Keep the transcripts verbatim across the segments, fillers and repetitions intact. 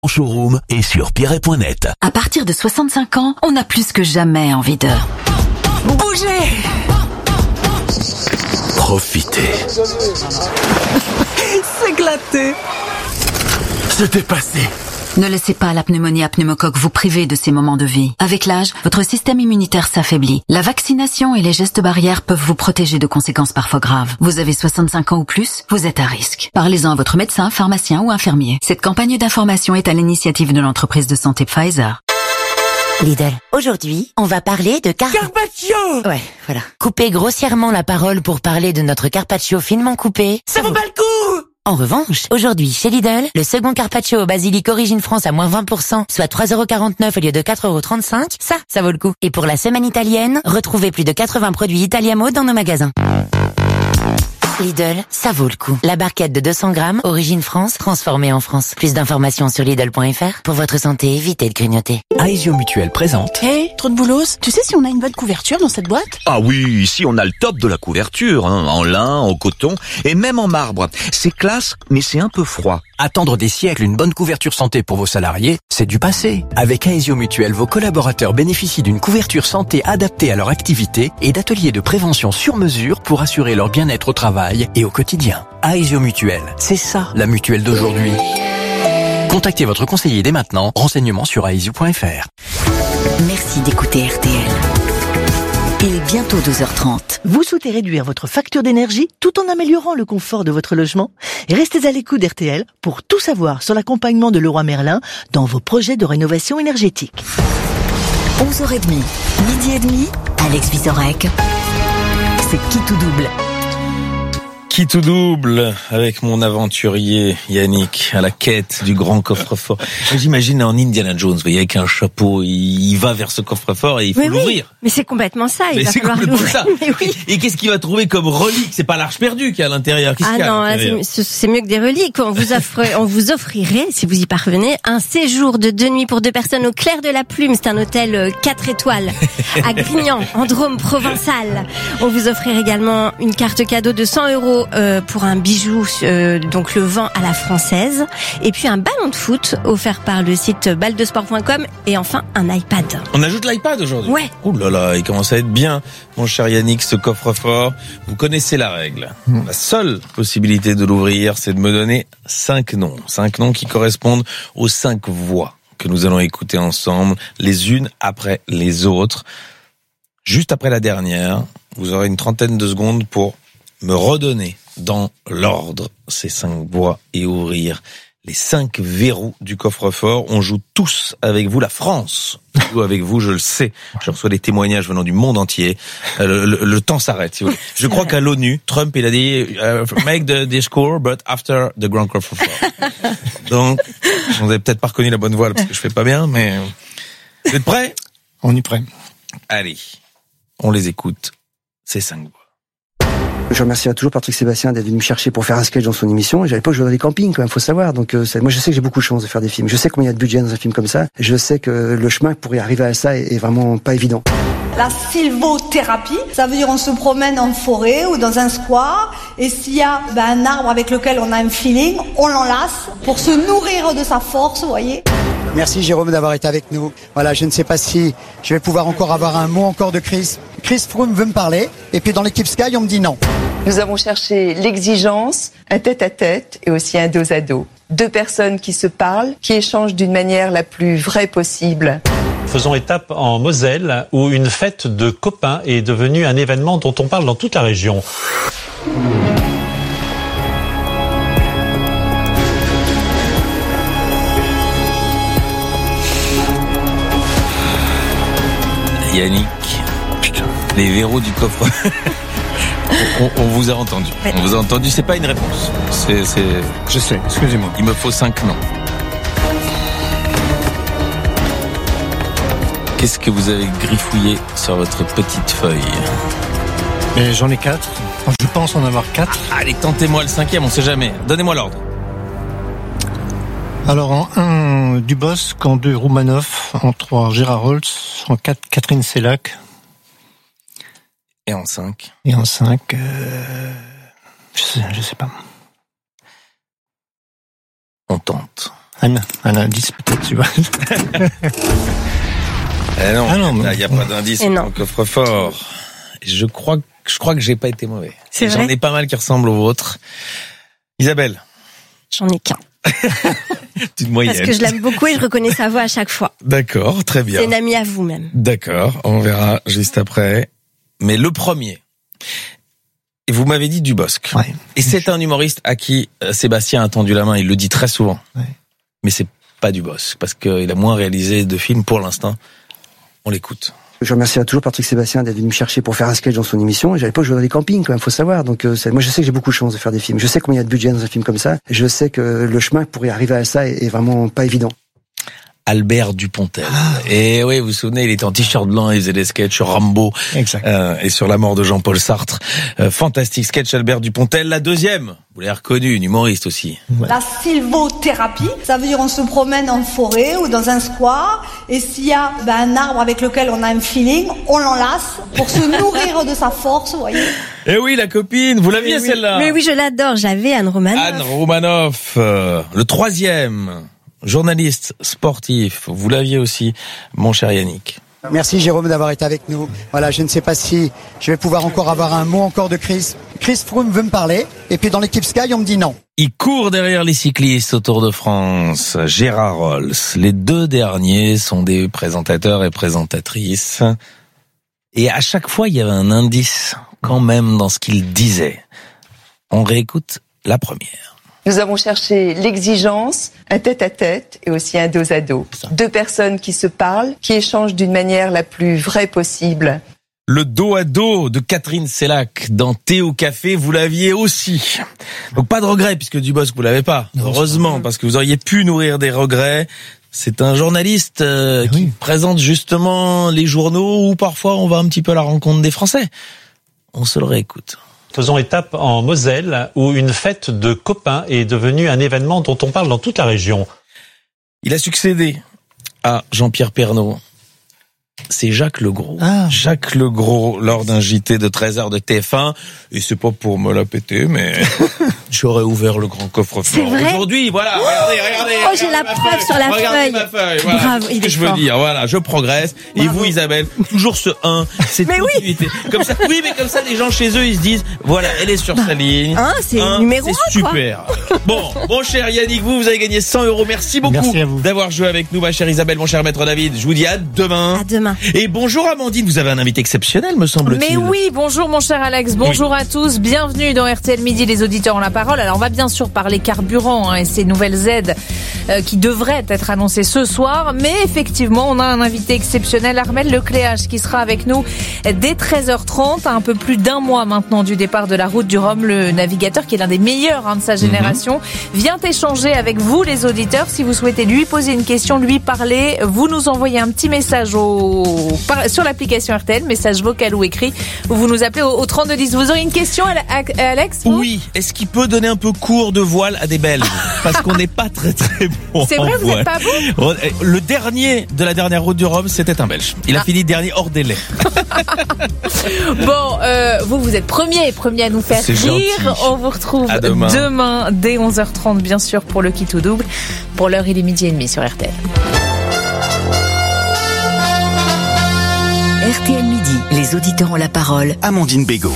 En showroom et sur pierret point net. À partir de soixante-cinq ans, on a plus que jamais envie de bouger. Profitez. S'éclater. Se dépasser. Ne laissez pas la pneumonie à pneumocoque vous priver de ces moments de vie. Avec l'âge, votre système immunitaire s'affaiblit. La vaccination et les gestes barrières peuvent vous protéger de conséquences parfois graves. Vous avez soixante-cinq ans ou plus, vous êtes à risque. Parlez-en à votre médecin, pharmacien ou infirmier. Cette campagne d'information est à l'initiative de l'entreprise de santé Pfizer. Lidl. Aujourd'hui, on va parler de car... Carpaccio. Ouais, voilà. Couper grossièrement la parole pour parler de notre carpaccio finement coupé. Ça vaut pas le coup. En revanche, aujourd'hui, chez Lidl, le second carpaccio au basilic Origine France à moins vingt pour cent, soit trois euros quarante-neuf au lieu de quatre euros trente-cinq, ça, ça vaut le coup. Et pour la semaine italienne, retrouvez plus de quatre-vingts produits Italiamo dans nos magasins. Lidl, ça vaut le coup. La barquette de deux cents grammes, Origine France, transformée en France. Plus d'informations sur Lidl point F R. Pour votre santé, évitez de grignoter. Aesio Mutuelle présente. Hé, hey, trop de boulos. Tu sais si on a une bonne couverture dans cette boîte? Ah oui, ici on a le top de la couverture, hein, en lin, en coton et même en marbre. C'est classe, mais c'est un peu froid. Attendre des siècles une bonne couverture santé pour vos salariés, c'est du passé. Avec Aesio Mutuelle, vos collaborateurs bénéficient d'une couverture santé adaptée à leur activité et d'ateliers de prévention sur mesure pour assurer leur bien-être au travail et au quotidien. Aesio Mutuelle, c'est ça la mutuelle d'aujourd'hui. Contactez votre conseiller dès maintenant. Renseignements sur aesio point F R. Merci d'écouter R T L. Il est bientôt douze heures trente. Vous souhaitez réduire votre facture d'énergie tout en améliorant le confort de votre logement? Restez à l'écoute d'R T L pour tout savoir sur l'accompagnement de Leroy Merlin dans vos projets de rénovation énergétique. onze heures trente, midi et demi, Alex Vizorek. C'est qui tout double? Qui tout double avec mon aventurier Yannick à la quête du grand coffre-fort. J'imagine en Indiana Jones, vous voyez, avec un chapeau, il va vers ce coffre-fort et il faut mais l'ouvrir. Oui, mais c'est complètement ça. Il mais va c'est falloir complètement l'ouvrir. ça. Mais oui. Et qu'est-ce qu'il va trouver comme relique? C'est pas l'Arche perdue qui est à l'intérieur. Qu'est-ce Ah qu'il y a non, à l'intérieur? c'est, c'est mieux que des reliques. On vous offre, on vous offrirait, si vous y parvenez, un séjour de deux nuits pour deux personnes au Clair de la Plume. C'est un hôtel quatre étoiles à Grignan, en Drôme provençal. On vous offrirait également une carte cadeau de cent euros euh, pour un bijou, euh, donc le vent à la française, et puis un ballon de foot offert par le site balle de sport point com, et enfin un iPad. On ajoute l'iPad aujourd'hui. Ouais. Ouh là là, il commence à être bien, mon cher Yannick, ce coffre-fort. Vous connaissez la règle. Mmh. La seule possibilité de l'ouvrir, c'est de me donner cinq noms, cinq noms qui correspondent aux cinq voix que nous allons écouter ensemble, les unes après les autres. Juste après la dernière, vous aurez une trentaine de secondes pour me redonner dans l'ordre ces cinq voix et ouvrir les cinq verrous du coffre-fort. On joue tous avec vous. La France joue avec vous, je le sais. Je reçois des témoignages venant du monde entier. Le, le, le temps s'arrête, si vous voulez. Je crois qu'à l'ONU, Trump, il a dit uh, « Make the, the score, but after the grand coffre-fort ». Donc, vous n'avez peut-être pas reconnu la bonne voix, parce que je fais pas bien, mais... Vous êtes prêts? On est prêts. Allez, on les écoute, ces cinq voix. Je remercierai toujours Patrick Sébastien d'être venu me chercher pour faire un sketch dans son émission. Et à l'époque, je jouais dans des campings, quand même, faut savoir. Donc, euh, moi, je sais que j'ai beaucoup de chance de faire des films. Je sais combien il y a de budget dans un film comme ça. Je sais que le chemin pour y arriver à ça est vraiment pas évident. La sylvothérapie, ça veut dire on se promène en forêt ou dans un square, et s'il y a ben, un arbre avec lequel on a un feeling, on l'enlace pour se nourrir de sa force, vous voyez. Merci Jérôme d'avoir été avec nous. Voilà, je ne sais pas si je vais pouvoir encore avoir un mot encore de Chris. Chris Froome veut me parler, et puis dans l'équipe Sky, on me dit non. Nous avons cherché l'exigence, un tête-à-tête et aussi un dos à dos. Deux personnes qui se parlent, qui échangent d'une manière la plus vraie possible. Faisons étape en Moselle, où une fête de copains est devenue un événement dont on parle dans toute la région. Yannick, putain, les verrous du coffre. on, on vous a entendu. Ouais. On vous a entendu. C'est pas une réponse. C'est, c'est... Je sais. Excusez-moi. Il me faut cinq noms. Qu'est-ce que vous avez griffouillé sur votre petite feuille? Mais j'en ai quatre. Enfin, je pense en avoir quatre. Ah, allez, tentez-moi le cinquième. On sait jamais. Donnez-moi l'ordre. Alors en un, Dubosc, en deux, Roumanoff, en trois, Gérard Holtz, en quatre, Catherine Sellac. Et en cinq. Et en cinq, euh, je sais, je sais pas. On tente. Un, un indice peut-être, tu vois. Eh non, Ah non, il n'y a pas d'indice Et non. dans le coffre-fort. Je crois, que- je crois que j'ai pas été mauvais. C'est Et J'en vrai ai pas mal qui ressemblent aux vôtres. Isabelle, J'en ai qu'un. petite moyenne. Parce que je l'aime beaucoup et je reconnais sa voix à chaque fois. D'accord, très bien. C'est une amie à vous même. D'accord, on verra juste après. Mais le premier, et vous m'avez dit Dubosc. Ouais. Et c'est un humoriste à qui euh, Sébastien a tendu la main, il le dit très souvent. Ouais. Mais c'est pas Dubosc, parce qu'il a moins réalisé de films pour l'instant. On l'écoute. Je remercierai toujours Patrick Sébastien d'être venu me chercher pour faire un sketch dans son émission. Et à l'époque, je jouais dans des campings, quand même, faut savoir. Donc, euh, c'est- moi, je sais que j'ai beaucoup de chance de faire des films. Je sais combien il y a de budget dans un film comme ça. Je sais que le chemin pour y arriver à ça est, est vraiment pas évident. Albert Dupontel. Et oui, vous vous souvenez, il était en t-shirt blanc, il faisait des sketchs sur Rambo euh, et sur la mort de Jean-Paul Sartre. Euh, fantastique sketch, Albert Dupontel. La deuxième, vous l'avez reconnu, une humoriste aussi. La sylvothérapie, ça veut dire on se promène en forêt ou dans un square et s'il y a ben, un arbre avec lequel on a un feeling, on l'enlace pour se nourrir de sa force, vous voyez. Eh oui, la copine, vous l'aviez Mais oui. celle-là. Mais oui, je l'adore. J'avais Anne Romanoff. Anne Romanoff, euh, le troisième, journaliste sportif. Vous l'aviez aussi, mon cher Yannick. Merci Jérôme d'avoir été avec nous. Voilà, je ne sais pas si je vais pouvoir encore avoir un mot encore de Chris. Chris Froome veut me parler, et puis dans l'équipe Sky, on me dit non. Il court derrière les cyclistes au Tour de France. Gérard Rolls. Les deux derniers sont des présentateurs et présentatrices. Et à chaque fois, il y avait un indice quand même dans ce qu'ils disaient. On réécoute la première. Nous avons cherché l'exigence, un tête-à-tête et aussi un dos à dos. Deux personnes qui se parlent, qui échangent d'une manière la plus vraie possible. Le dos à dos de Catherine Sellac dans Thé au café, vous l'aviez aussi. Donc pas de regret puisque Dubosc vous l'avez pas. Heureusement, parce que vous auriez pu nourrir des regrets. C'est un journaliste euh, qui présente justement les journaux où parfois on va un petit peu à la rencontre des Français. On se le réécoute. Faisons étape en Moselle, où une fête de copains est devenue un événement dont on parle dans toute la région. Il a succédé à Jean-Pierre Pernaut. C'est Jacques Legros. Ah. Jacques Legros lors d'un J T de treize heures de T F un. Et c'est pas pour me la péter, mais j'aurais ouvert le grand coffre-fort. C'est vrai Aujourd'hui, voilà, regardez, regardez. Oh, j'ai la preuve sur la regardez feuille. ma feuille. Voilà, Bravo, c'est ce il que est je veux fort. dire. Voilà, je progresse. Et vous, Isabelle, toujours ce un, cette Mais oui. continuité. Comme ça, oui, mais comme ça, les gens chez eux, ils se disent, voilà, elle est sur sa ligne. Un, c'est Un, numéro c'est un, quoi. super. Bon, mon cher Yannick, vous, vous avez gagné cent euros. Merci beaucoup Merci à vous. d'avoir joué avec nous, ma chère Isabelle, mon cher maître David. Je vous dis à demain. À demain. Et bonjour Amandine, vous avez un invité exceptionnel, me semble-t-il. Mais oui, bonjour mon cher Alex, bonjour à tous, bienvenue dans R T L Midi, les auditeurs ont la parole. Alors on va bien sûr parler carburant hein, et ces nouvelles aides euh, qui devraient être annoncées ce soir, mais effectivement on a un invité exceptionnel, Armel Lecléache, qui sera avec nous dès treize heures trente, à un peu plus d'un mois maintenant du départ de la route du Rhum. Le navigateur, qui est l'un des meilleurs hein, de sa génération, mmh. vient échanger avec vous les auditeurs. Si vous souhaitez lui poser une question, lui parler, vous nous envoyez un petit message au, par, sur l'application R T L, message vocal ou écrit, ou vous nous appelez au, au trente-deux dix. Vous auriez une question, Alex? Vous Oui. Est-ce qu'il peut donner un peu cours de voile à des Belges? Parce qu'on n'est pas très très bon. C'est vrai, en vous voile. n'êtes pas bon? Le dernier de la dernière route du Rhum, c'était un Belge. Il a Ah. fini dernier hors délai. Bon, euh, vous, vous êtes premier, premier à nous faire C'est rire. gentil. On vous retrouve À demain. demain dès onze heures trente, bien sûr, pour le kit ou double. Pour l'heure, il est midi et demi sur R T L. R T L Midi, les auditeurs ont la parole. Amandine Bégaud.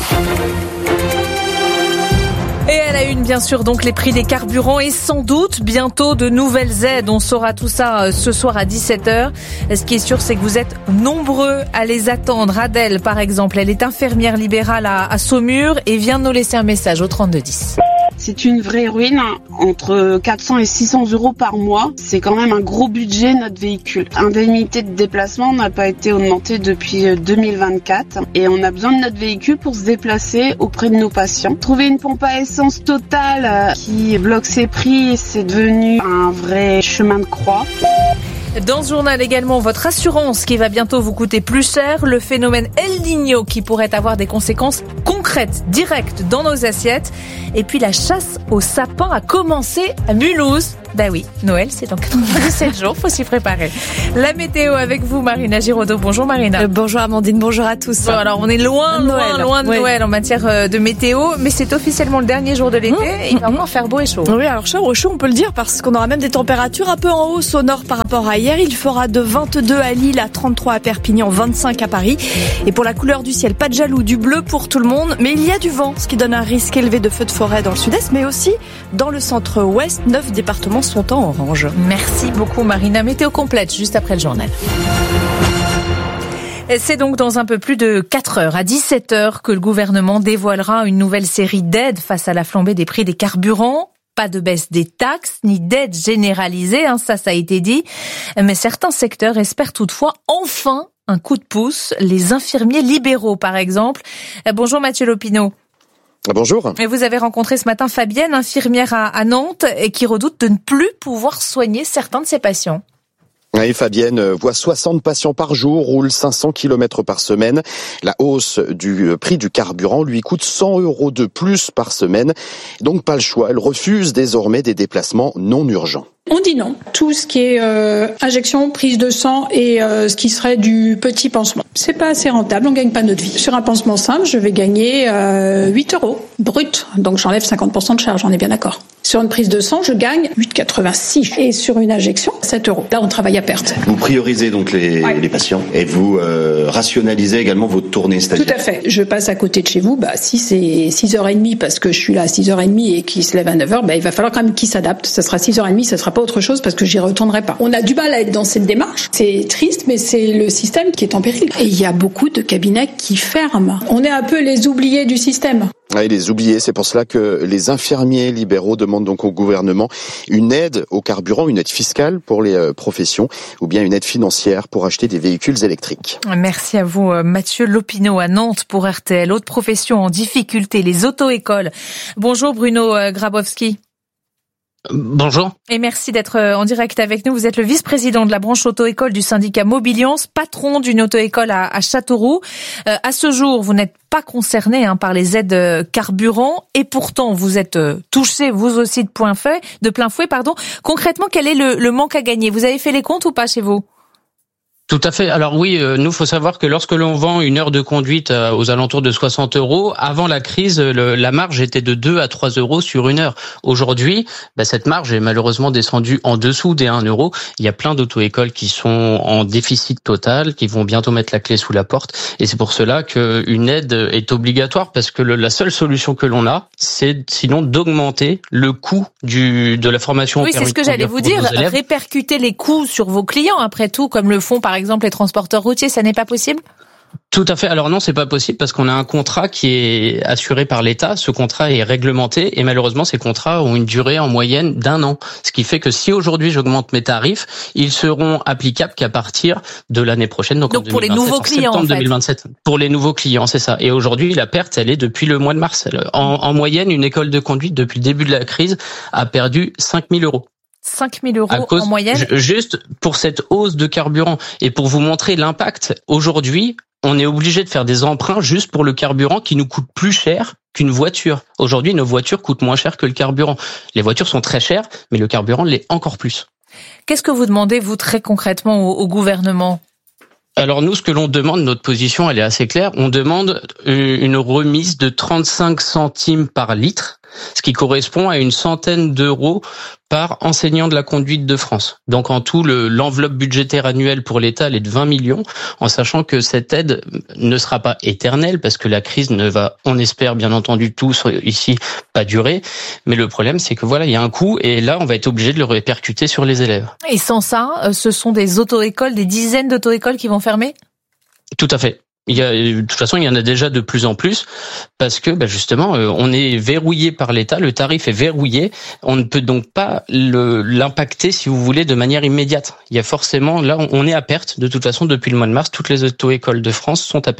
Et à la une, bien sûr, donc les prix des carburants et sans doute bientôt de nouvelles aides. On saura tout ça ce soir à dix-sept heures. Ce qui est sûr, c'est que vous êtes nombreux à les attendre. Adèle, par exemple, elle est infirmière libérale à, à Saumur et vient de nous laisser un message au trente-deux dix. C'est une vraie ruine, entre quatre cents et six cents euros par mois. C'est quand même un gros budget, notre véhicule. L'indemnité de déplacement n'a pas été augmentée depuis deux mille vingt-quatre et on a besoin de notre véhicule pour se déplacer auprès de nos patients. Trouver une pompe à essence totale qui bloque ses prix, c'est devenu un vrai chemin de croix. Dans ce journal également, votre assurance qui va bientôt vous coûter plus cher, le phénomène El Niño qui pourrait avoir des conséquences concrètes, directes dans nos assiettes, et puis la chasse aux sapins a commencé à Mulhouse. Bah oui, Noël, c'est dans quatre-vingt-dix-sept jours, faut s'y préparer. La météo avec vous, Marina Giraudot. Bonjour Marina. Euh, bonjour Amandine, bonjour à tous. Bon, alors on est loin, Noël. loin, loin de ouais. Noël en matière de météo, mais c'est officiellement le dernier jour de l'été mmh. et il va encore faire beau et chaud. Oui, alors chaud, chaud, on peut le dire parce qu'on aura même des températures un peu en hausse au nord par rapport à hier. Il fera de vingt-deux à Lille, à trente-trois à Perpignan, vingt-cinq à Paris. Et pour la couleur du ciel, pas de jaloux, du bleu pour tout le monde, mais il y a du vent, ce qui donne un risque élevé de feux de forêt dans le sud-est, mais aussi dans le centre-ouest. Neuf départements sont en orange. Merci beaucoup Marina. Météo complète juste après le journal. C'est donc dans un peu plus de quatre heures, à dix-sept heures, que le gouvernement dévoilera une nouvelle série d'aides face à la flambée des prix des carburants. Pas de baisse des taxes, ni d'aide généralisée, hein, ça, ça a été dit. Mais certains secteurs espèrent toutefois enfin un coup de pouce. Les infirmiers libéraux, par exemple. Bonjour Mathieu Lopineau. Bonjour. Et vous avez rencontré ce matin Fabienne, infirmière à, à Nantes, et qui redoute de ne plus pouvoir soigner certains de ses patients. Oui, Fabienne voit soixante patients par jour, roule cinq cents kilomètres par semaine. La hausse du prix du carburant lui coûte cent euros de plus par semaine. Donc pas le choix, elle refuse désormais des déplacements non urgents. On dit non. Tout ce qui est euh, injection, prise de sang et euh, ce qui serait du petit pansement. C'est pas assez rentable, on gagne pas notre vie. Sur un pansement simple, je vais gagner euh, huit euros brut. Donc j'enlève cinquante pour cent de charge, on est bien d'accord. Sur une prise de sang, je gagne huit virgule quatre-vingt-six. Et sur une injection, sept euros. Là, on travaille à perte. Vous priorisez donc les, ouais. les patients et vous euh, rationalisez également votre tournée, c'est-à-dire ? Tout à fait. Je passe à côté de chez vous. Bah, si c'est six heures trente parce que je suis là à six heures trente et qu'il se lève à neuf heures, bah, il va falloir quand même qu'il s'adapte. Ça sera six heures trente, ça sera pas autre chose parce que j'y retournerai pas. On a du mal à être dans cette démarche. C'est triste, mais c'est le système qui est en péril. Et il y a beaucoup de cabinets qui ferment. On est un peu les oubliés du système. Oui, les oubliés, c'est pour cela que les infirmiers libéraux demandent donc au gouvernement une aide au carburant, une aide fiscale pour les professions ou bien une aide financière pour acheter des véhicules électriques. Merci à vous Mathieu Lopineau à Nantes pour R T L. Autre profession en difficulté, les auto-écoles. Bonjour Bruno Grabowski. Bonjour. Et merci d'être en direct avec nous. Vous êtes le vice-président de la branche auto-école du syndicat Mobiliance, patron d'une auto-école à, à Châteauroux. Euh, à ce jour, vous n'êtes pas concerné hein, par les aides carburant et pourtant vous êtes euh, touché vous aussi de plein fouet. De plein fouet, pardon. Concrètement, quel est le, le manque à gagner ? Vous avez fait les comptes ou pas chez vous ? Tout à fait. Alors oui, euh, nous, faut savoir que lorsque l'on vend une heure de conduite euh, aux alentours de soixante euros, avant la crise, le, la marge était de deux à trois euros sur une heure. Aujourd'hui, bah, cette marge est malheureusement descendue en dessous des un euro. Il y a plein d'auto-écoles qui sont en déficit total, qui vont bientôt mettre la clé sous la porte. Et c'est pour cela qu'une aide est obligatoire, parce que le, la seule solution que l'on a, c'est sinon d'augmenter le coût du, de la formation. Oui, c'est ce que j'allais vous dire. Répercuter les coûts sur vos clients, après tout, comme le font par Par exemple les transporteurs routiers, ça n'est pas possible ? Tout à fait. Alors non, c'est pas possible parce qu'on a un contrat qui est assuré par l'État. Ce contrat est réglementé et malheureusement, ces contrats ont une durée en moyenne d'un an. Ce qui fait que si aujourd'hui j'augmente mes tarifs, ils seront applicables qu'à partir de l'année prochaine. Donc, donc en pour les nouveaux clients, septembre en fait. deux mille vingt-sept. Pour les nouveaux clients, c'est ça. Et aujourd'hui, la perte, elle est depuis le mois de mars. En, en moyenne, une école de conduite depuis le début de la crise a perdu cinq mille euros. cinq mille euros cause, en moyenne. Juste pour cette hausse de carburant et pour vous montrer l'impact, aujourd'hui, on est obligé de faire des emprunts juste pour le carburant qui nous coûte plus cher qu'une voiture. Aujourd'hui, nos voitures coûtent moins cher que le carburant. Les voitures sont très chères, mais le carburant l'est encore plus. Qu'est-ce que vous demandez, vous, très concrètement, au, au gouvernement ? Alors nous, ce que l'on demande, notre position, elle est assez claire. On demande une remise de trente-cinq centimes par litre, ce qui correspond à une centaine d'euros par enseignant de la conduite de France. Donc en tout, le, l'enveloppe budgétaire annuelle pour l'État, elle est de vingt millions, en sachant que cette aide ne sera pas éternelle, parce que la crise ne va, on espère bien entendu tous ici, pas durer. Mais le problème, c'est que voilà, il y a un coût, et là, on va être obligé de le répercuter sur les élèves. Et sans ça, ce sont des auto-écoles, des dizaines d'auto-écoles qui vont fermer ? Tout à fait. Il y a, de toute façon, il y en a déjà de plus en plus parce que, bah justement, on est verrouillé par l'État, le tarif est verrouillé. On ne peut donc pas le, l'impacter, si vous voulez, de manière immédiate. Il y a forcément, là, on est à perte. De toute façon, depuis le mois de mars, toutes les auto-écoles de France sont à perte.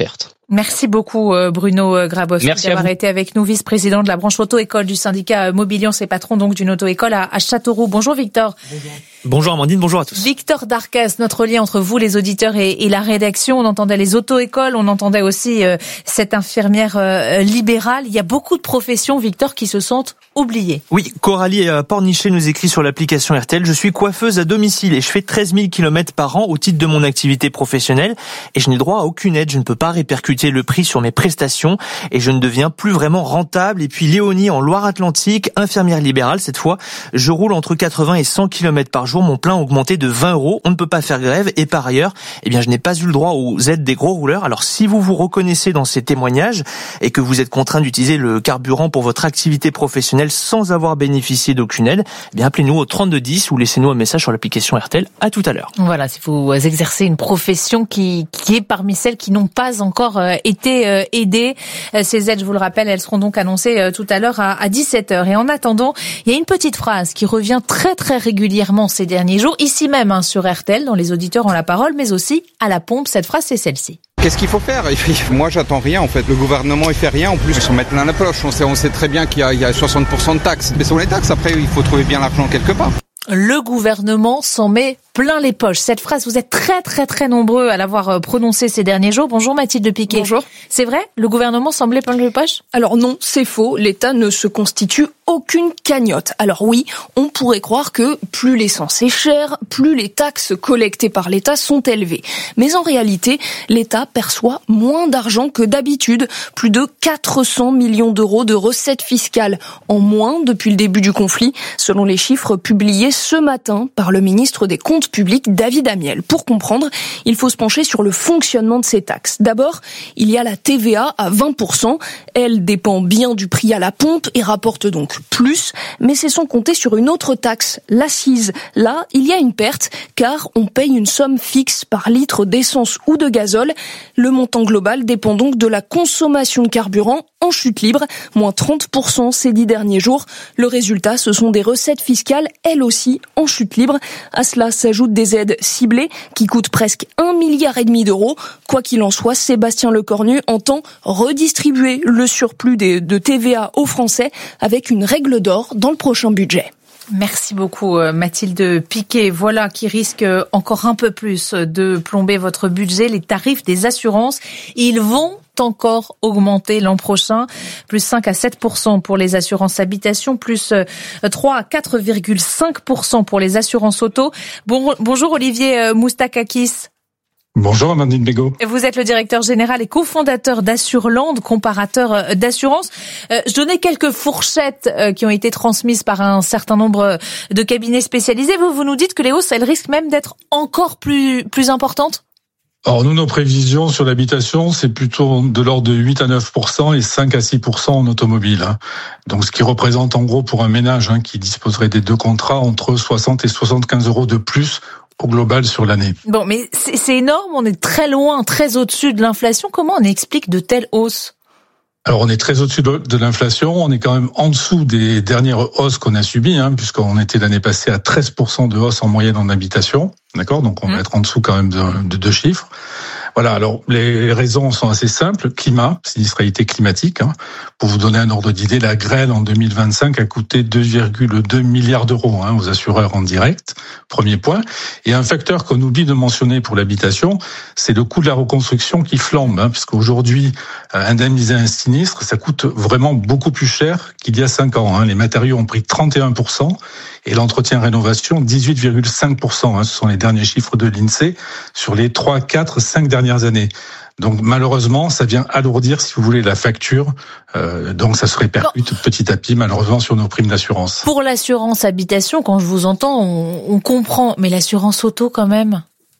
Merci beaucoup Bruno Grabowski d'avoir été avec nous, vice-président de la branche auto-école du syndicat Mobilion, c'est patron donc d'une auto-école à, à Châteauroux. Bonjour Victor. Bonjour. Bonjour Amandine, bonjour à tous. Victor Darcas, notre lien entre vous les auditeurs et, et la rédaction. On entendait les auto-écoles, on entendait aussi euh, cette infirmière euh, libérale. Il y a beaucoup de professions, Victor, qui se sentent oubliées. Oui, Coralie Pornichet nous écrit sur l'application R T L. Je suis coiffeuse à domicile et je fais treize mille kilomètres par an au titre de mon activité professionnelle et je n'ai droit à aucune aide. Je ne peux pas répercuter le prix sur mes prestations et je ne deviens plus vraiment rentable. Et puis Léonie en Loire-Atlantique, infirmière libérale cette fois, je roule entre quatre-vingts et cent kilomètres par jour. Mon plein a augmenté de vingt euros. On ne peut pas faire grève et par ailleurs, eh bien, je n'ai pas eu le droit aux aides des gros rouleurs. Alors si vous vous reconnaissez dans ces témoignages et que vous êtes contraint d'utiliser le carburant pour votre activité professionnelle sans avoir bénéficié d'aucune aide, eh bien, appelez-nous au trente-deux dix ou laissez-nous un message sur l'application R T L. À tout à l'heure. Voilà, si vous exercez une profession qui, qui est parmi celles qui n'ont pas encore été aidées, ces aides, je vous le rappelle, elles seront donc annoncées tout à l'heure à dix-sept heures. Et en attendant, il y a une petite phrase qui revient très très régulièrement ces derniers jours, ici même hein, sur R T L, dans Les Auditeurs ont la parole, mais aussi à la pompe. Cette phrase, c'est celle-ci. Qu'est-ce qu'il faut faire? Moi, j'attends rien, en fait. Le gouvernement, il fait rien. En plus, ils s'en mettent plein la poche. On sait, on sait très bien qu'il y a, il y a soixante pour cent de taxes. Mais sur les taxes, après, il faut trouver bien l'argent quelque part. Le gouvernement s'en met plein les poches. Cette phrase, vous êtes très très très nombreux à l'avoir prononcée ces derniers jours. Bonjour Mathilde Piquet. Bonjour. C'est vrai? Le gouvernement s'en met plein les poches? Alors non, c'est faux. L'État ne se constitue aucune cagnotte. Alors oui, on pourrait croire que plus l'essence est chère, plus les taxes collectées par l'État sont élevées. Mais en réalité, l'État perçoit moins d'argent que d'habitude. Plus de quatre cents millions d'euros de recettes fiscales en moins depuis le début du conflit, selon les chiffres publiés ce matin par le ministre des Comptes publics, David Amiel. Pour comprendre, il faut se pencher sur le fonctionnement de ces taxes. D'abord, il y a la T V A à vingt pour cent. Elle dépend bien du prix à la pompe et rapporte donc plus, mais c'est sans compter sur une autre taxe, l'accise. Là, il y a une perte, car on paye une somme fixe par litre d'essence ou de gazole. Le montant global dépend donc de la consommation de carburant en chute libre, moins trente pour cent ces dix derniers jours. Le résultat, ce sont des recettes fiscales, elles aussi, en chute libre. À cela s'ajoutent des aides ciblées qui coûtent presque un milliard et demi d'euros. Quoi qu'il en soit, Sébastien Lecornu entend redistribuer le surplus de T V A aux Français avec une règle d'or dans le prochain budget. Merci beaucoup Mathilde Piquet. Voilà qui risque encore un peu plus de plomber votre budget. Les tarifs des assurances, ils vont encore augmenter l'an prochain, plus cinq à sept pour cent pour les assurances habitation, plus trois à quatre virgule cinq pour cent pour les assurances auto. Bon, bonjour Olivier Moustakakis. Bonjour Amandine Bégaud. Vous êtes le directeur général et cofondateur d'Assureland, comparateur d'assurance. Euh, je donnais quelques fourchettes euh, qui ont été transmises par un certain nombre de cabinets spécialisés. Vous, vous nous dites que les hausses, elles risquent même d'être encore plus, plus importantes? Alors nous, nos prévisions sur l'habitation, c'est plutôt de l'ordre de huit à neuf pour cent et cinq à six pour cent en automobile. Donc ce qui représente en gros pour un ménage hein, qui disposerait des deux contrats entre soixante et soixante-quinze euros de plus au global sur l'année. Bon, mais c'est, c'est énorme, on est très loin, très au-dessus de l'inflation. Comment on explique de telles hausses? Alors on est très au-dessus de l'inflation, on est quand même en dessous des dernières hausses qu'on a subies, hein, puisqu'on était l'année passée à treize pour cent de hausse en moyenne en habitation, d'accord? Donc on va mmh. être en dessous quand même de, de deux chiffres. Voilà, alors les raisons sont assez simples. Climat, sinistralité climatique. Hein. Pour vous donner un ordre d'idée, la grêle en deux mille vingt-cinq a coûté deux virgule deux milliards d'euros hein, aux assureurs en direct, premier point. Et un facteur qu'on oublie de mentionner pour l'habitation, c'est le coût de la reconstruction qui flambe, hein, puisqu'aujourd'hui, indemniser un sinistre, ça coûte vraiment beaucoup plus cher qu'il y a cinq ans. Hein. Les matériaux ont pris trente et un pour cent et l'entretien-rénovation dix-huit virgule cinq pour cent. Hein. Ce sont les derniers chiffres de l'INSEE sur les trois, quatre, cinq dernières années. Donc malheureusement, ça vient alourdir, si vous voulez, la facture. Euh, donc ça se répercute bon. petit à petit, malheureusement, sur nos primes d'assurance. Pour l'assurance habitation, quand je vous entends, on, on comprend. Mais l'assurance auto, quand même.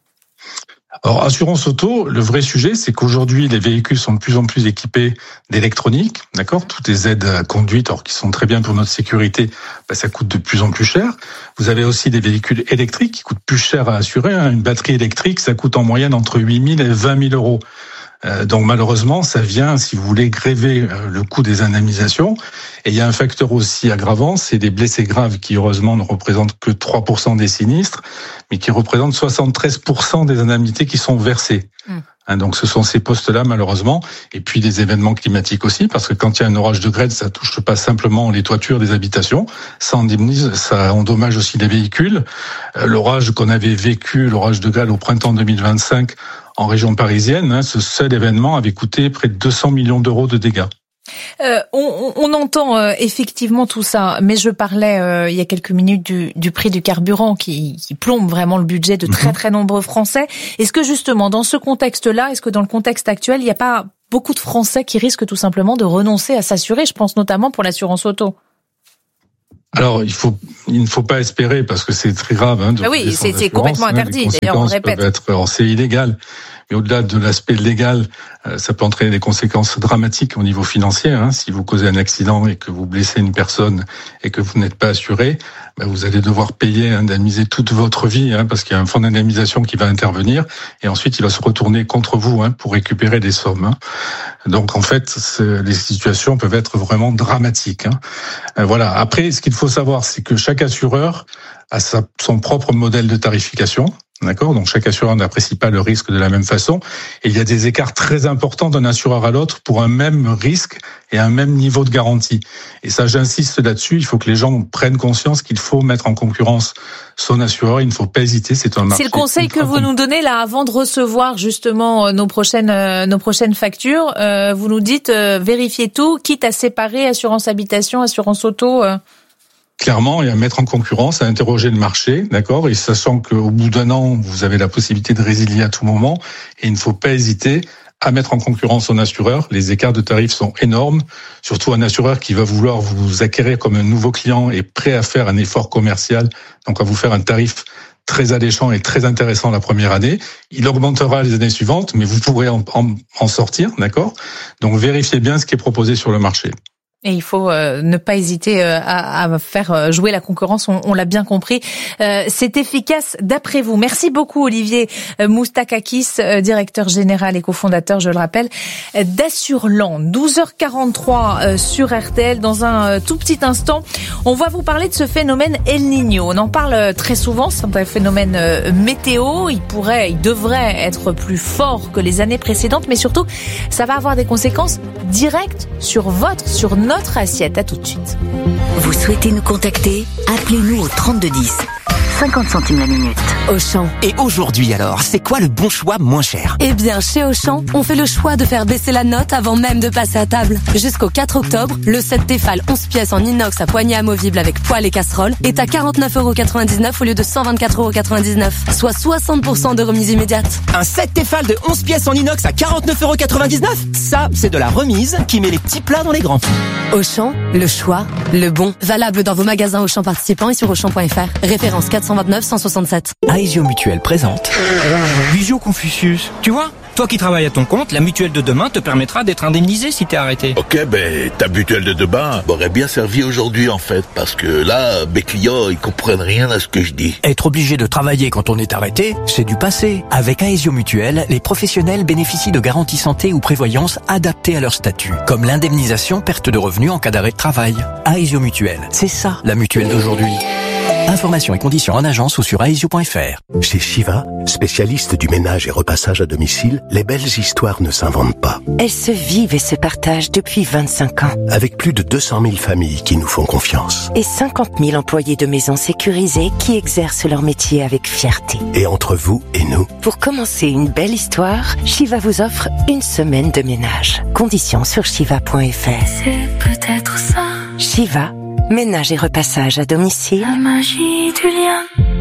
Alors, assurance auto, le vrai sujet, c'est qu'aujourd'hui, les véhicules sont de plus en plus équipés d'électronique, d'accord? Toutes les aides à conduite, alors qui sont très bien pour notre sécurité, bah, ça coûte de plus en plus cher. Vous avez aussi des véhicules électriques qui coûtent plus cher à assurer. Hein. Une batterie électrique, ça coûte en moyenne entre huit mille et vingt mille euros. Euh, donc malheureusement, ça vient, si vous voulez, gréver euh, le coût des indemnisations. Et il y a un facteur aussi aggravant, c'est les blessés graves qui, heureusement, ne représentent que trois pour cent des sinistres, mais qui représentent soixante-treize pour cent des indemnités qui sont versées. Mmh. Hein, donc ce sont ces postes-là malheureusement, et puis des événements climatiques aussi, parce que quand il y a un orage de grêle, ça touche pas simplement les toitures des habitations, ça indemnise, ça endommage aussi les véhicules. Euh, l'orage qu'on avait vécu, l'orage de grêle au printemps deux mille vingt-cinq en région parisienne, hein, ce seul événement avait coûté près de deux cents millions d'euros de dégâts. Euh, on, on entend euh, effectivement tout ça, mais je parlais euh, il y a quelques minutes du, du prix du carburant qui, qui plombe vraiment le budget de très très nombreux Français. Est-ce que justement dans ce contexte-là, est-ce que dans le contexte actuel, il n'y a pas beaucoup de Français qui risquent tout simplement de renoncer à s'assurer? Je pense notamment pour l'assurance auto. Alors, il faut, il ne faut pas espérer parce que c'est très grave. Hein, de ah oui, c'est, c'est complètement interdit. D'ailleurs, on le répète. Peuvent être, alors, c'est illégal. Mais au-delà de l'aspect légal, euh, ça peut entraîner des conséquences dramatiques au niveau financier. Hein. Si vous causez un accident et que vous blessez une personne et que vous n'êtes pas assuré, ben vous allez devoir payer, indemniser toute votre vie, hein, parce qu'il y a un fonds d'indemnisation qui va intervenir et ensuite il va se retourner contre vous, hein, pour récupérer des sommes. Hein. Donc en fait, les situations peuvent être vraiment dramatiques. Hein. Euh, voilà. Après, ce qu'il faut savoir, c'est que chaque assureur a sa, son propre modèle de tarification. D'accord, donc chaque assureur n'apprécie pas le risque de la même façon, et il y a des écarts très importants d'un assureur à l'autre pour un même risque et un même niveau de garantie. Et ça, j'insiste là-dessus. Il faut que les gens prennent conscience qu'il faut mettre en concurrence son assureur. Il ne faut pas hésiter. C'est un marché. C'est le conseil que vous nous donnez là avant de recevoir justement nos prochaines euh, nos prochaines factures. Euh, vous nous dites euh, vérifiez tout, quitte à séparer assurance habitation, assurance auto. Euh. Clairement, et à mettre en concurrence, à interroger le marché, d'accord, et sachant qu'au bout d'un an, vous avez la possibilité de résilier à tout moment, et il ne faut pas hésiter à mettre en concurrence son assureur. Les écarts de tarifs sont énormes, surtout un assureur qui va vouloir vous acquérir comme un nouveau client et prêt à faire un effort commercial, donc à vous faire un tarif très alléchant et très intéressant la première année. Il augmentera les années suivantes, mais vous pourrez en, en, en sortir, d'accord. Donc vérifiez bien ce qui est proposé sur le marché. Et il faut euh, ne pas hésiter euh, à, à faire jouer la concurrence, on, on l'a bien compris. Euh, c'est efficace d'après vous. Merci beaucoup Olivier Moustakakis, euh, directeur général et cofondateur, je le rappelle, d'Assureland. douze heures quarante-trois euh, sur R T L. Dans un euh, tout petit instant, on va vous parler de ce phénomène El Niño. On en parle très souvent, c'est un phénomène euh, météo. Il pourrait, il devrait être plus fort que les années précédentes, mais surtout, ça va avoir des conséquences directes sur votre, sur notre Notre assiette. À tout de suite. Vous souhaitez nous contacter? Appelez-nous au trente-deux dix. cinquante centimes la minute. Auchan. Et aujourd'hui alors, c'est quoi le bon choix moins cher? Eh bien, chez Auchan, on fait le choix de faire baisser la note avant même de passer à table. Jusqu'au quatre octobre, le set Tefal onze pièces en inox à poignée amovible avec poêle et casserole est à quarante-neuf euros quatre-vingt-dix-neuf au lieu de cent vingt-quatre euros quatre-vingt-dix-neuf, soit soixante pour cent de remise immédiate. Un set Tefal de onze pièces en inox à quarante-neuf euros quatre-vingt-dix-neuf? Ça, c'est de la remise qui met les petits plats dans les grands. Auchan, le choix, le bon. Valable dans vos magasins Auchan participants et sur auchan point f r. Référence quatre cent vingt-neuf cent soixante-sept. Aesio Mutuelle présente Visio Confucius. Tu vois, toi qui travailles à ton compte, la mutuelle de demain te permettra d'être indemnisé si t'es arrêté. Ok, ben ta mutuelle de demain m'aurait bien servi aujourd'hui en fait, parce que là, mes clients, ils comprennent rien à ce que je dis. Être obligé de travailler quand on est arrêté, c'est du passé. Avec Aesio Mutuelle, les professionnels bénéficient de garanties santé ou prévoyance adaptées à leur statut, comme l'indemnisation perte de revenus en cas d'arrêt de travail. Aesio Mutuelle, c'est ça la mutuelle d'aujourd'hui. Informations et conditions en agence ou sur aesio point f r. Chez Shiva, spécialiste du ménage et repassage à domicile, les belles histoires ne s'inventent pas. Elles se vivent et se partagent depuis vingt-cinq ans. Avec plus de deux cent mille familles qui nous font confiance. Et cinquante mille employés de maisons sécurisées qui exercent leur métier avec fierté. Et entre vous et nous. Pour commencer une belle histoire, Shiva vous offre une semaine de ménage. Conditions sur shiva point f r. C'est peut-être ça. Shiva. Ménage et repassage à domicile. La magie du lien.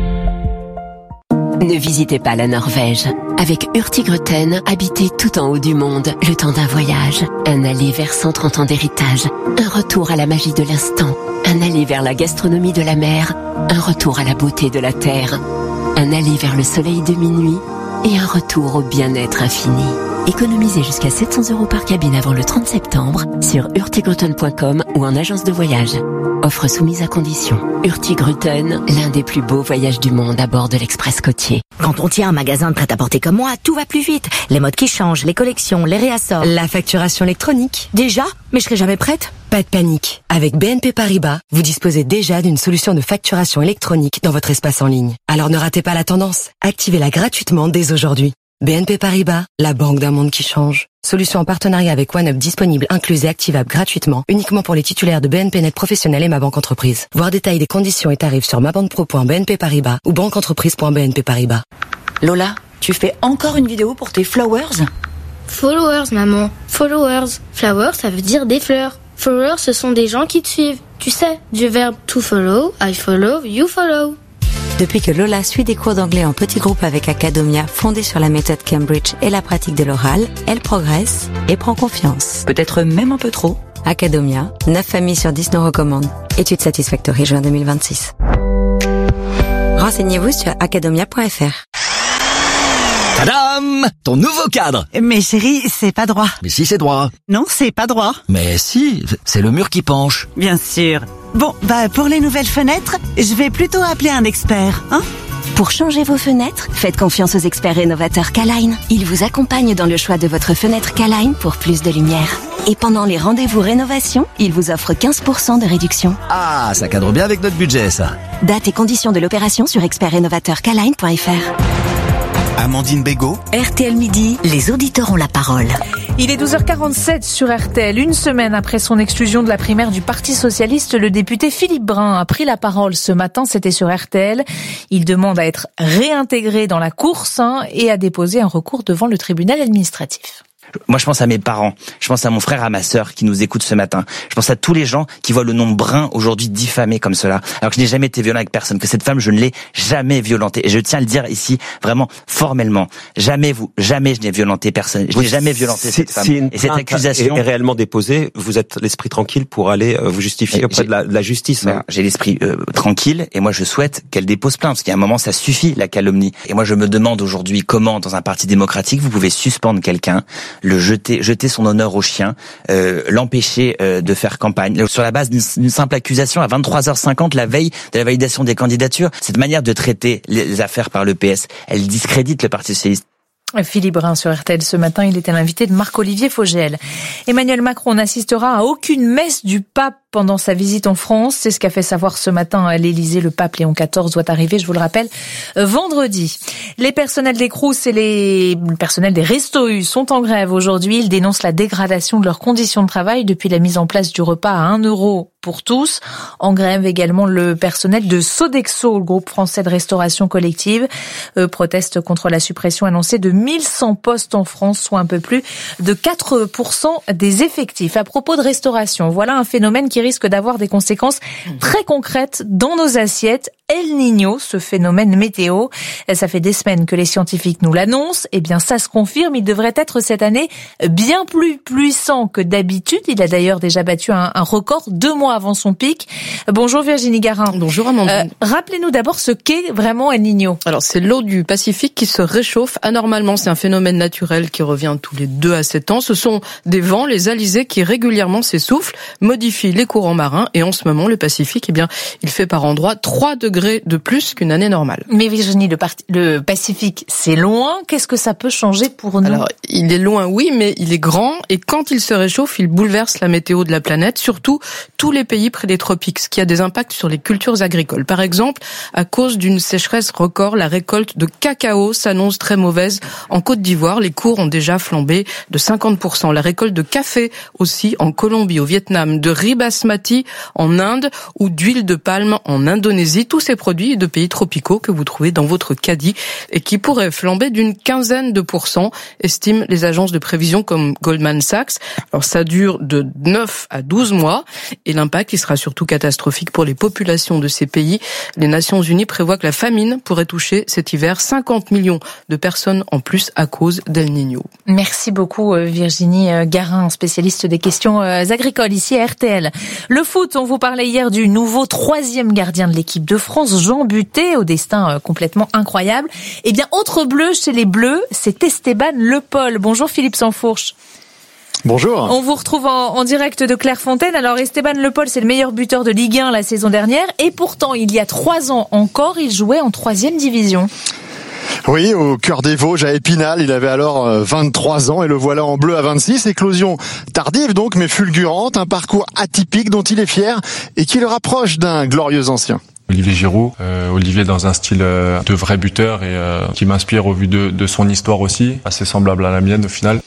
Ne visitez pas la Norvège. Avec Hurtigruten, habitez tout en haut du monde, le temps d'un voyage. Un aller vers cent trente ans d'héritage. Un retour à la magie de l'instant. Un aller vers la gastronomie de la mer. Un retour à la beauté de la terre. Un aller vers le soleil de minuit. Et un retour au bien-être infini. Économisez jusqu'à sept cents euros par cabine avant le trente septembre sur hurtigruten point com ou en agence de voyage. Offre soumise à condition. Hurtigruten, l'un des plus beaux voyages du monde à bord de l'Express côtier. Quand on tient un magasin de prêt-à-porter comme moi, tout va plus vite. Les modes qui changent, les collections, les réassorts. La facturation électronique. Déjà? Mais je serai jamais prête. Pas de panique. Avec B N P Paribas, vous disposez déjà d'une solution de facturation électronique dans votre espace en ligne. Alors ne ratez pas la tendance. Activez-la gratuitement dès aujourd'hui. B N P Paribas, la banque d'un monde qui change. Solution en partenariat avec OneUp disponible, incluse et activable gratuitement, uniquement pour les titulaires de B N P Net Professionnel et Ma Banque Entreprise. Voir détail des conditions et tarifs sur mabanpro point b n p paribas ou banqueentreprise point b n p paribas. Lola, tu fais encore une vidéo pour tes flowers? Followers, maman. Followers. Flowers, ça veut dire des fleurs. Followers, ce sont des gens qui te suivent. Tu sais, du verbe to follow, I follow, you follow. Depuis que Lola suit des cours d'anglais en petit groupe avec Academia, fondée sur la méthode Cambridge et la pratique de l'oral, elle progresse et prend confiance. Peut-être même un peu trop. Academia, neuf familles sur dix nous recommandent. Étude Satisfactory, juin deux mille vingt-six. Renseignez-vous sur academia point f r. Tadam! Ton nouveau cadre! Mais chérie, c'est pas droit. Mais si, c'est droit. Non, c'est pas droit. Mais si, c'est le mur qui penche. Bien sûr. Bon, bah pour les nouvelles fenêtres, je vais plutôt appeler un expert, hein? Pour changer vos fenêtres, faites confiance aux experts rénovateurs K-Line. Ils vous accompagnent dans le choix de votre fenêtre K-Line pour plus de lumière. Et pendant les rendez-vous rénovation, ils vous offrent quinze pour cent de réduction. Ah, ça cadre bien avec notre budget, ça. Date et conditions de l'opération sur expert rénovateur k line point f r. Amandine Bégaud. R T L Midi, les auditeurs ont la parole. Il est douze heures quarante-sept sur R T L. Une semaine après son exclusion de la primaire du Parti Socialiste, le député Philippe Brun a pris la parole ce matin, c'était sur R T L. Il demande à être réintégré dans la course hein, et à déposer un recours devant le tribunal administratif. Moi, je pense à mes parents, je pense à mon frère, à ma sœur qui nous écoute ce matin. Je pense à tous les gens qui voient le nom Brun aujourd'hui diffamé comme cela. Alors que je n'ai jamais été violent avec personne, que cette femme, je ne l'ai jamais violentée. Et je tiens à le dire ici, vraiment, formellement. Jamais vous, jamais je n'ai violenté personne. Je n'ai jamais violenté cette femme. Si une et cette accusation est réellement déposée, vous êtes l'esprit tranquille pour aller vous justifier auprès de la, de la justice. Hein. J'ai l'esprit euh, tranquille et moi je souhaite qu'elle dépose plainte parce qu'il y a un moment ça suffit la calomnie. Et moi je me demande aujourd'hui comment dans un parti démocratique vous pouvez suspendre quelqu'un, le jeter, jeter son honneur au chien, euh, l'empêcher euh, de faire campagne sur la base d'une simple accusation à vingt-trois heures cinquante la veille de la validation des candidatures. Cette manière de traiter les affaires par le P S, elle discrédite le Parti socialiste. Philippe Brun sur R T L ce matin, il était l'invité de Marc-Olivier Fogel. Emmanuel Macron n'assistera à aucune messe du pape pendant sa visite en France. C'est ce qu'a fait savoir ce matin à l'Élysée. Le pape Léon quatorze doit arriver, je vous le rappelle, vendredi. Les personnels des Crous et les personnels des Restos U sont en grève aujourd'hui. Ils dénoncent la dégradation de leurs conditions de travail depuis la mise en place du repas à un euro pour tous. En grève également le personnel de Sodexo, le groupe français de restauration collective. Eux protestent contre la suppression annoncée de mille cent postes en France, soit un peu plus de quatre pour cent des effectifs. À propos de restauration, voilà un phénomène qui risque d'avoir des conséquences très concrètes dans nos assiettes. El Niño, ce phénomène météo, ça fait des semaines que les scientifiques nous l'annoncent. Eh bien, ça se confirme. Il devrait être cette année bien plus puissant que d'habitude. Il a d'ailleurs déjà battu un, un record deux mois avant son pic. Bonjour Virginie Garin. Bonjour Amandine. Euh, rappelez-nous d'abord ce qu'est vraiment El Niño. Alors, c'est l'eau du Pacifique qui se réchauffe anormalement. C'est un phénomène naturel qui revient tous les deux à sept ans. Ce sont des vents, les alizés, qui régulièrement s'essoufflent, modifient les courants marins. Et en ce moment, le Pacifique, eh bien, il fait par endroits trois degrés de plus qu'une année normale. Mais Virginie, le, part- le Pacifique, c'est loin. Qu'est-ce que ça peut changer pour nous? Alors, il est loin, oui, mais il est grand. Et quand il se réchauffe, il bouleverse la météo de la planète, surtout tous les pays près des tropiques, ce qui a des impacts sur les cultures agricoles. Par exemple, à cause d'une sécheresse record, la récolte de cacao s'annonce très mauvaise. En Côte d'Ivoire, les cours ont déjà flambé de cinquante pour cent. La récolte de café aussi en Colombie, au Vietnam, de riz basmati en Inde ou d'huile de palme en Indonésie. Tous ces produits de pays tropicaux que vous trouvez dans votre caddie et qui pourraient flamber d'une quinzaine de pourcents, estiment les agences de prévision comme Goldman Sachs. Alors ça dure de neuf à douze mois et l'impact il sera surtout catastrophique pour les populations de ces pays. Les Nations Unies prévoient que la famine pourrait toucher cet hiver cinquante millions de personnes en plus à cause d'El Niño. Merci beaucoup Virginie Garin, spécialiste des questions agricoles ici à R T L. Le foot, on vous parlait hier du nouveau troisième gardien de l'équipe de France, Jean Butet, au destin complètement incroyable. Eh bien, autre bleu chez les Bleus, c'est Esteban Le Pol. Bonjour Philippe Sansfourche. Bonjour. On vous retrouve en, en direct de Clairefontaine. Alors Esteban Le Pol, c'est le meilleur buteur de Ligue un la saison dernière. Et pourtant, il y a trois ans encore, il jouait en troisième division. Oui, au cœur des Vosges, à Épinal, il avait alors vingt-trois ans et le voilà en bleu à vingt-six. Éclosion tardive donc, mais fulgurante, un parcours atypique dont il est fier et qui le rapproche d'un glorieux ancien. Olivier Giroud, euh, Olivier dans un style euh, de vrai buteur et euh, qui m'inspire au vu de, de son histoire aussi, assez semblable à la mienne au final.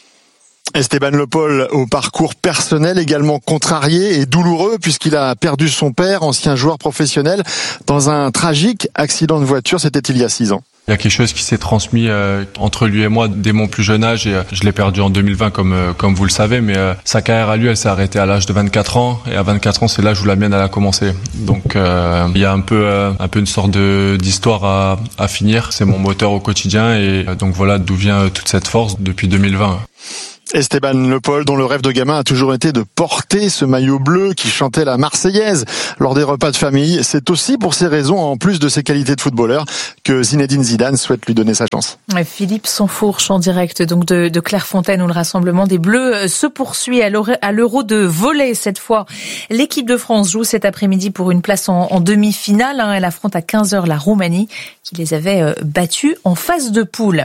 Esteban Le Paul au parcours personnel également contrarié et douloureux puisqu'il a perdu son père, ancien joueur professionnel, dans un tragique accident de voiture, c'était il y a six ans. Il y a quelque chose qui s'est transmis euh, entre lui et moi dès mon plus jeune âge et euh, je l'ai perdu en deux mille vingt comme euh, comme vous le savez, mais euh, sa carrière à lui elle s'est arrêtée à l'âge de vingt-quatre ans et à vingt-quatre ans c'est l'âge où la mienne elle a commencé. Donc euh, il y a un peu euh, un peu une sorte de d'histoire à à finir. C'est mon moteur au quotidien et euh, donc voilà d'où vient euh, toute cette force depuis deux mille vingt. Esteban Le Paul, dont le rêve de gamin a toujours été de porter ce maillot bleu qui chantait la Marseillaise lors des repas de famille. C'est aussi pour ces raisons, en plus de ses qualités de footballeur, que Zinedine Zidane souhaite lui donner sa chance. Philippe Sansfourche en direct donc de, de Clairefontaine où le rassemblement des Bleus se poursuit à l'Euro de volley cette fois. L'équipe de France joue cet après-midi pour une place en, en demi-finale. Elle affronte à quinze heures la Roumanie qui les avait battus en phase de poule.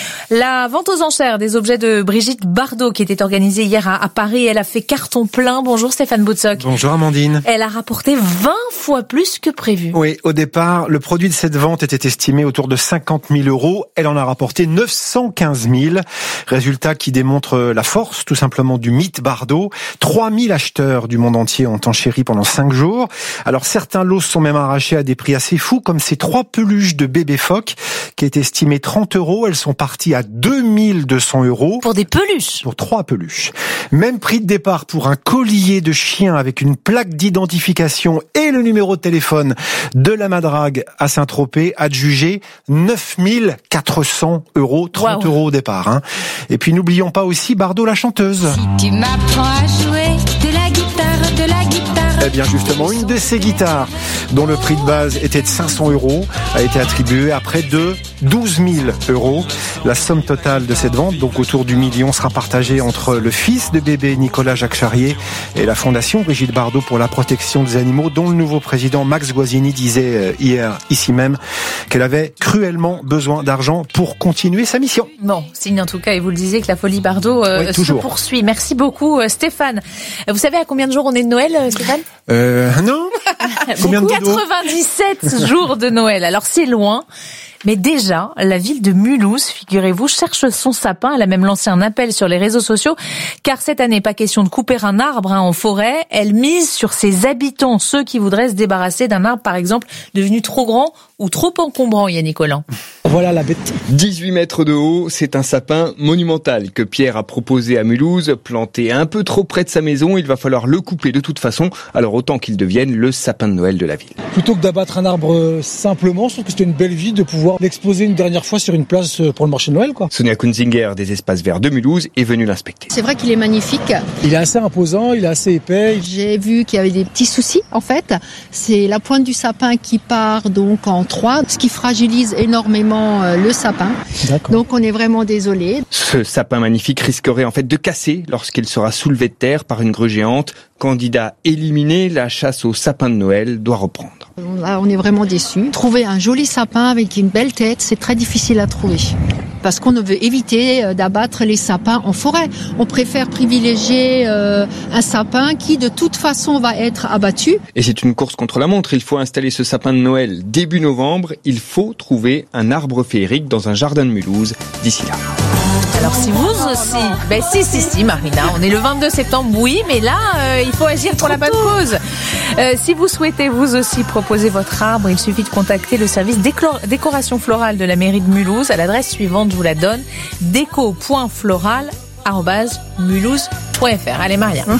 La vente aux enchères des objets de Brigitte Bardot qui était organisée hier à, à Paris, elle a fait carton plein. Bonjour Stéphane Boutsock. Bonjour Amandine. Elle a rapporté vingt fois plus que prévu. Oui, au départ, le produit de cette vente était estimé autour de cinquante mille euros. Elle en a rapporté neuf cent quinze mille. Résultat qui démontre la force, tout simplement, du mythe Bardot. trois mille acheteurs du monde entier ont enchéri pendant cinq jours. Alors certains lots sont même arrachés à des prix assez fous, comme ces trois peluches de bébé phoque qui étaient estimées trente euros. Elles sont parties à deux mille deux cents euros. Pour des peluches? Pour trois peluches. Même prix de départ pour un collier de chien avec une plaque d'identification et le numéro de téléphone de la Madrague à Saint-Tropez, adjugé neuf mille quatre cents euros, trente wow. euros au départ. Hein. Et puis n'oublions pas aussi Bardot la chanteuse. Si tu m'apprends à jouer de la guitare, de la guitare. Eh bien justement, une de ces guitares dont le prix de base était de cinq cents euros a été attribuée à près de douze mille euros. La somme totale de cette vente, donc autour du million, sera partagée entre le fils de bébé Nicolas Jacques Charrier et la fondation Brigitte Bardot pour la protection des animaux, dont le nouveau président Max Guazzini disait hier ici même qu'elle avait cruellement besoin d'argent pour continuer sa mission. Bon, signe en tout cas, et vous le disiez, que la folie Bardot euh, oui, se poursuit. Merci beaucoup euh, Stéphane. Vous savez à combien de jours on est de Noël, Stéphane? Euh, non. Combien de quatre-vingt-dix-sept jours de Noël. Alors c'est loin. Mais déjà, la ville de Mulhouse, figurez-vous, cherche son sapin. Elle a même lancé un appel sur les réseaux sociaux, car cette année, pas question de couper un arbre hein, en forêt. Elle mise sur ses habitants, ceux qui voudraient se débarrasser d'un arbre, par exemple, devenu trop grand ou trop encombrant, Yannick Collant. Voilà la bête. dix-huit mètres de haut, c'est un sapin monumental que Pierre a proposé à Mulhouse. Planté un peu trop près de sa maison, il va falloir le couper de toute façon, alors autant qu'il devienne le sapin de Noël de la ville. Plutôt que d'abattre un arbre simplement, je trouve que c'était une belle vie de pouvoir l'exposer une dernière fois sur une place pour le marché de Noël, quoi. Sonia Kunzinger des Espaces Verts de Mulhouse est venue l'inspecter. C'est vrai qu'il est magnifique. Il est assez imposant, il est assez épais. J'ai vu qu'il y avait des petits soucis, en fait. C'est la pointe du sapin qui part donc en trois, ce qui fragilise énormément le sapin. D'accord. Donc on est vraiment désolé. Ce sapin magnifique risquerait en fait de casser lorsqu'il sera soulevé de terre par une grue géante. Candidat éliminé, la chasse au sapin de Noël doit reprendre. Là, on est vraiment déçus. Trouver un joli sapin avec une belle tête, c'est très difficile à trouver. Parce qu'on veut éviter d'abattre les sapins en forêt. On préfère privilégier euh, un sapin qui, de toute façon, va être abattu. Et c'est une course contre la montre. Il faut installer ce sapin de Noël début novembre. Il faut trouver un arbre féerique dans un jardin de Mulhouse d'ici là. Alors si vous aussi, ben si si si Marina, on est le vingt-deux septembre, oui, mais là euh, il faut agir pour la bonne cause. Euh, si vous souhaitez vous aussi proposer votre arbre, il suffit de contacter le service décor- décoration florale de la mairie de Mulhouse à l'adresse suivante, je vous la donne, déco point floral arobase mulhouse point f r. Allez Maria. Hum.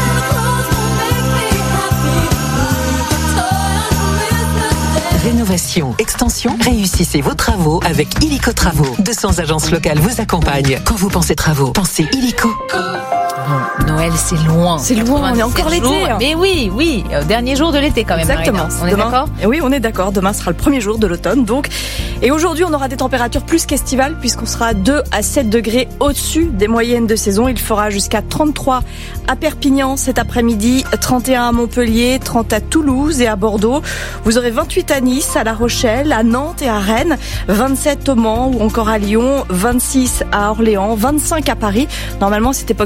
Rénovation, extension, réussissez vos travaux avec Illico Travaux. deux cents agences locales vous accompagnent. Quand vous pensez travaux, pensez Illico. Bon, Noël, c'est loin. C'est loin, on est encore l'été. Jours. Mais oui, oui, dernier jour de l'été quand même. Exactement. Marina. On Demain, est d'accord ? Oui, on est d'accord. Demain sera le premier jour de l'automne, donc. Et aujourd'hui, on aura des températures plus qu'estivales, puisqu'on sera à deux à sept degrés au-dessus des moyennes de saison. Il fera jusqu'à trente-trois à Perpignan cet après-midi, trente et un à Montpellier, trente à Toulouse et à Bordeaux. Vous aurez vingt-huit à Nice, à La Rochelle, à Nantes et à Rennes, vingt-sept au Mans ou encore à Lyon, vingt-six à Orléans, vingt-cinq à Paris. Normalement, cette époque de l'année, à Paris,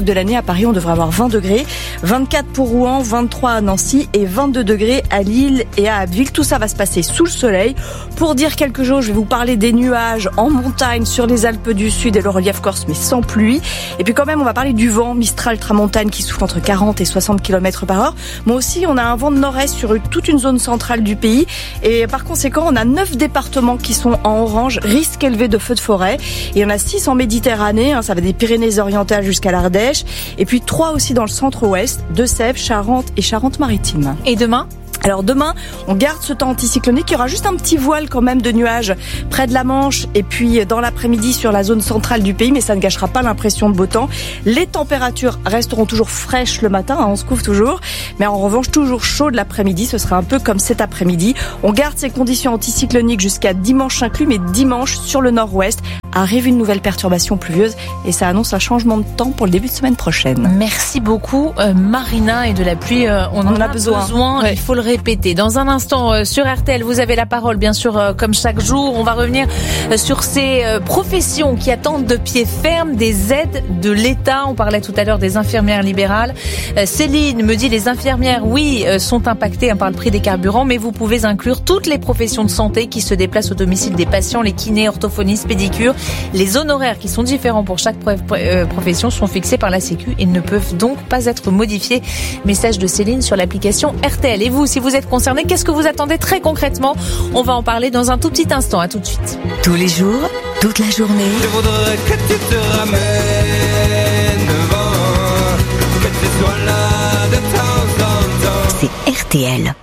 Paris, on devrait avoir vingt degrés. vingt-quatre pour Rouen, vingt-trois à Nancy et vingt-deux degrés à Lille et à Abbeville. Tout ça va se passer sous le soleil. Pour dire quelque chose, je vais vous parler des nuages en montagne sur les Alpes du Sud et le relief corse, mais sans pluie. Et puis quand même, on va parler du vent Mistral Tramontane qui souffle entre quarante et soixante kilomètres par heure. Mais aussi, on a un vent de nord-est sur toute une zone centrale du pays. Et par conséquent, on a neuf départements qui sont en orange, risque élevé de feux de forêt. Et il y en a six en Méditerranée, hein, ça va des Pyrénées-Orientales jusqu'à l'Ardèche. Et puis trois aussi dans le centre-ouest, Deux-Sèvres, Charente et Charente-Maritime. Et demain ? Alors demain, on garde ce temps anticyclonique. Il y aura juste un petit voile quand même de nuages près de la Manche et puis dans l'après-midi sur la zone centrale du pays, mais ça ne gâchera pas l'impression de beau temps. Les températures resteront toujours fraîches le matin, hein, on se couvre toujours, mais en revanche toujours chaud de l'après-midi. Ce sera un peu comme cet après-midi. On garde ces conditions anticycloniques jusqu'à dimanche inclus, mais dimanche sur le nord-ouest arrive une nouvelle perturbation pluvieuse et ça annonce un changement de temps pour le début de semaine prochaine. Merci beaucoup euh, Marina, et de la pluie euh, on, on en a, a besoin, besoin ouais. Il faut le répéter. Dans un instant euh, sur R T L, vous avez la parole bien sûr euh, comme chaque jour. On va revenir euh, sur ces euh, professions qui attendent de pied ferme des aides de l'État. On parlait tout à l'heure des infirmières libérales. Euh, Céline me dit les infirmières oui euh, sont impactées hein, par le prix des carburants, mais vous pouvez inclure toutes les professions de santé qui se déplacent au domicile des patients, les kinés, orthophonistes, pédicures. Les honoraires qui sont différents pour chaque profession sont fixés par la Sécu et ne peuvent donc pas être modifiés. Message de Céline sur l'application R T L. Et vous, si vous êtes concerné, qu'est-ce que vous attendez très concrètement ? On va en parler dans un tout petit instant. À tout de suite. Tous les jours, toute la journée. Je voudrais que tu te ramènes devant, que tu sois là de temps en temps. C'est R T L.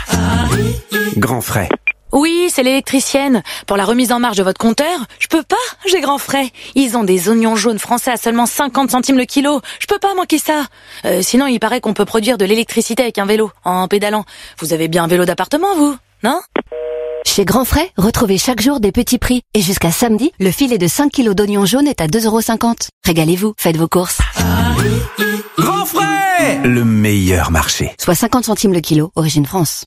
Grand frais. Oui, c'est l'électricienne. Pour la remise en marche de votre compteur, je peux pas, j'ai grand frais. Ils ont des oignons jaunes français à seulement cinquante centimes le kilo. Je peux pas manquer ça. Euh, sinon, il paraît qu'on peut produire de l'électricité avec un vélo, en pédalant. Vous avez bien un vélo d'appartement, vous, non ? Chez Grand Frais, retrouvez chaque jour des petits prix. Et jusqu'à samedi, le filet de cinq kilos d'oignons jaunes est à deux euros cinquante. Régalez-vous, faites vos courses. Grand Frais, le meilleur marché. Soit cinquante centimes le kilo, origine France.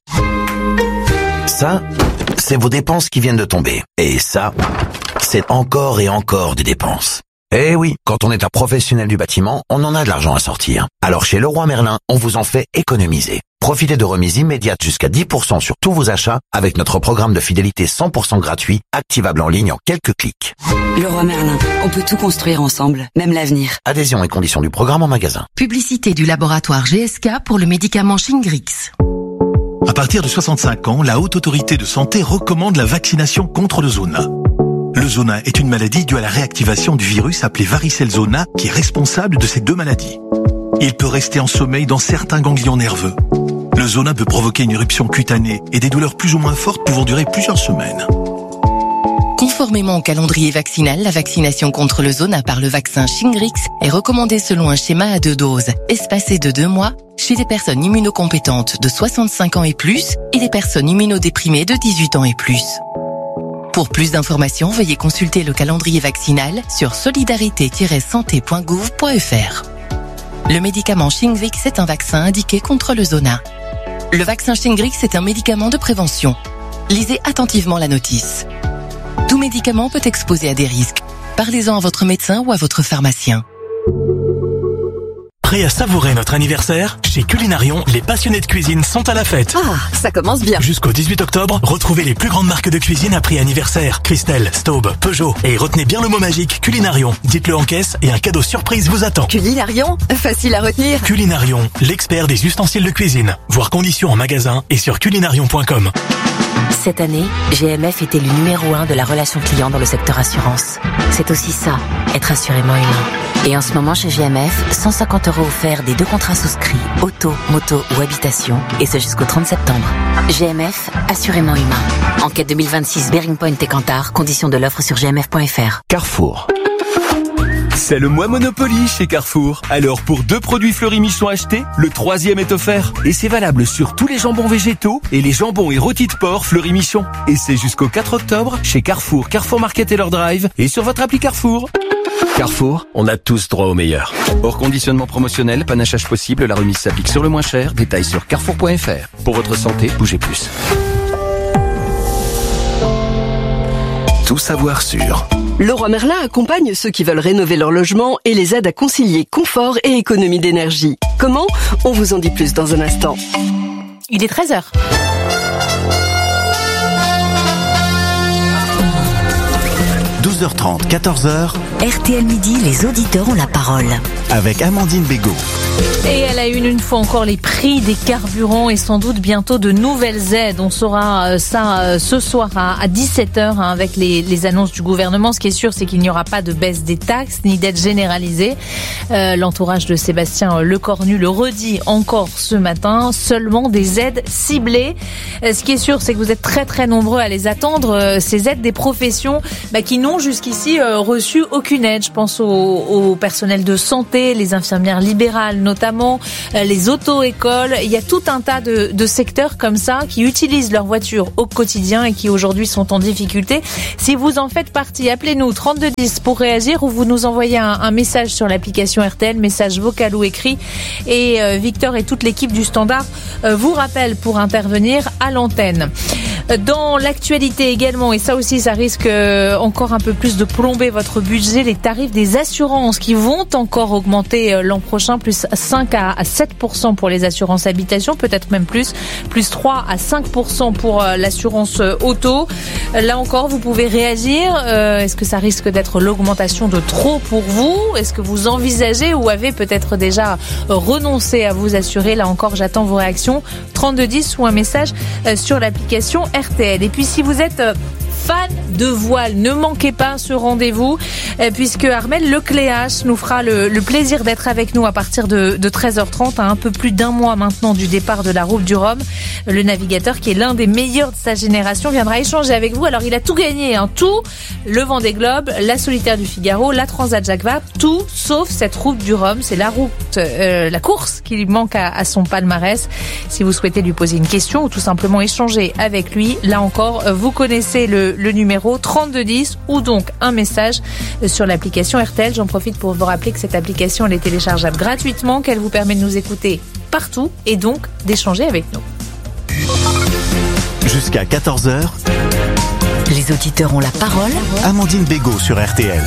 Ça, c'est vos dépenses qui viennent de tomber. Et ça, c'est encore et encore des dépenses. Eh oui, quand on est un professionnel du bâtiment, on en a de l'argent à sortir. Alors chez Leroy Merlin, on vous en fait économiser. Profitez de remises immédiates jusqu'à dix pour cent sur tous vos achats avec notre programme de fidélité cent pour cent gratuit, activable en ligne en quelques clics. Leroy Merlin, on peut tout construire ensemble, même l'avenir. Adhésion et conditions du programme en magasin. Publicité du laboratoire G S K pour le médicament Shingrix. À partir de soixante-cinq ans, la Haute Autorité de Santé recommande la vaccination contre le zona. Le zona est une maladie due à la réactivation du virus appelé varicelle zona qui est responsable de ces deux maladies. Il peut rester en sommeil dans certains ganglions nerveux. Le zona peut provoquer une éruption cutanée et des douleurs plus ou moins fortes pouvant durer plusieurs semaines. Conformément au calendrier vaccinal, la vaccination contre le zona par le vaccin Shingrix est recommandée selon un schéma à deux doses, espacé de deux mois, chez des personnes immunocompétentes de soixante-cinq ans et plus et des personnes immunodéprimées de dix-huit ans et plus. Pour plus d'informations, veuillez consulter le calendrier vaccinal sur solidarité tiret santé point gouv point f r. Le médicament Shingrix est un vaccin indiqué contre le zona. Le vaccin Shingrix est un médicament de prévention. Lisez attentivement la notice. Tout médicament peut exposer à des risques. Parlez-en à votre médecin ou à votre pharmacien. Prêt à savourer notre anniversaire ? Chez Culinarion, les passionnés de cuisine sont à la fête. Ah, ça commence bien. Jusqu'au dix-huit octobre, retrouvez les plus grandes marques de cuisine à prix anniversaire. Christelle, Staub, Peugeot. Et retenez bien le mot magique Culinarion. Dites-le en caisse et un cadeau surprise vous attend. Culinarion ? Facile à retenir. Culinarion, l'expert des ustensiles de cuisine. Voir conditions en magasin et sur culinarion point com. Cette année, G M F était le numéro un de la relation client dans le secteur assurance. C'est aussi ça, être assurément humain. Et en ce moment, chez G M F, cent cinquante euros offerts des deux contrats souscrits, auto, moto ou habitation, et ce jusqu'au trente septembre. G M F, assurément humain. Enquête deux mille vingt-six, Bearing Point et Kantar, conditions de l'offre sur g m f point f r. Carrefour. C'est le mois Monopoly chez Carrefour. Alors pour deux produits Fleury-Michon achetés, le troisième est offert. Et c'est valable sur tous les jambons végétaux et les jambons et rôtis de porc Fleury-Michon. Et c'est jusqu'au quatre octobre chez Carrefour, Carrefour Market et leur drive et sur votre appli Carrefour. Carrefour, on a tous droit au meilleur. Hors conditionnement promotionnel, panachage possible, la remise s'applique sur le moins cher. Détails sur carrefour point f r. Pour votre santé, bougez plus. tout savoir sur. Leroy Merlin accompagne ceux qui veulent rénover leur logement et les aide à concilier confort et économie d'énergie. Comment ? On vous en dit plus dans un instant. Il est treize heures. douze heures trente, quatorze heures. R T L Midi, les auditeurs ont la parole. Avec Amandine Bégaud. Et elle a une, une fois encore les prix des carburants et sans doute bientôt de nouvelles aides. On saura ça ce soir à dix-sept heures hein, avec les, les annonces du gouvernement. Ce qui est sûr, c'est qu'il n'y aura pas de baisse des taxes ni d'aide généralisée. Euh, l'entourage de Sébastien Lecornu le redit encore ce matin. Seulement des aides ciblées. Euh, ce qui est sûr, c'est que vous êtes très très nombreux à les attendre. Euh, ces aides des professions bah, qui n'ont jusqu'ici euh, reçu aucune aide. Je pense au, au personnel de santé, les infirmières libérales notamment, euh, les auto-écoles. Il y a tout un tas de, de secteurs comme ça qui utilisent leur voiture au quotidien et qui aujourd'hui sont en difficulté. Si vous en faites partie, appelez-nous trente-deux dix pour réagir ou vous nous envoyez un, un message sur l'application R T L, message vocal ou écrit. Et euh, Victor et toute l'équipe du Standard euh, vous rappellent pour intervenir à l'antenne. Dans l'actualité également, et ça aussi ça risque encore un peu plus de plomber votre budget, les tarifs des assurances qui vont encore augmenter l'an prochain, plus cinq à sept pour cent pour les assurances habitation, peut-être même plus, plus trois à cinq pour cent pour l'assurance auto. Là encore, vous pouvez réagir. Euh, est-ce que ça risque d'être l'augmentation de trop pour vous ? Est-ce que vous envisagez ou avez peut-être déjà renoncé à vous assurer ? Là encore, j'attends vos réactions. trente-deux dix ou un message sur l'application R T L. Et puis si vous êtes fan de voile, ne manquez pas ce rendez-vous puisque Armel Lecléache nous fera le, le plaisir d'être avec nous à partir de, de treize heures trente, à un peu plus d'un mois maintenant du départ de la Route du Rhum. Le navigateur qui est l'un des meilleurs de sa génération viendra échanger avec vous. Alors il a tout gagné, hein, tout, le Vendée Globe, la Solitaire du Figaro, la Transat Jacques Vabre, tout sauf cette Route du Rhum. C'est la route, euh, la course qui lui manque à, à son palmarès. Si vous souhaitez lui poser une question ou tout simplement échanger avec lui, là encore, vous connaissez le, le numéro trente-deux dix ou donc un message sur l'application R T L. J'en profite pour vous rappeler que cette application elle est téléchargeable gratuitement, qu'elle vous permet de nous écouter partout et donc d'échanger avec nous. Jusqu'à quatorze heures, les auditeurs ont la parole. Amandine Bégaud sur R T L.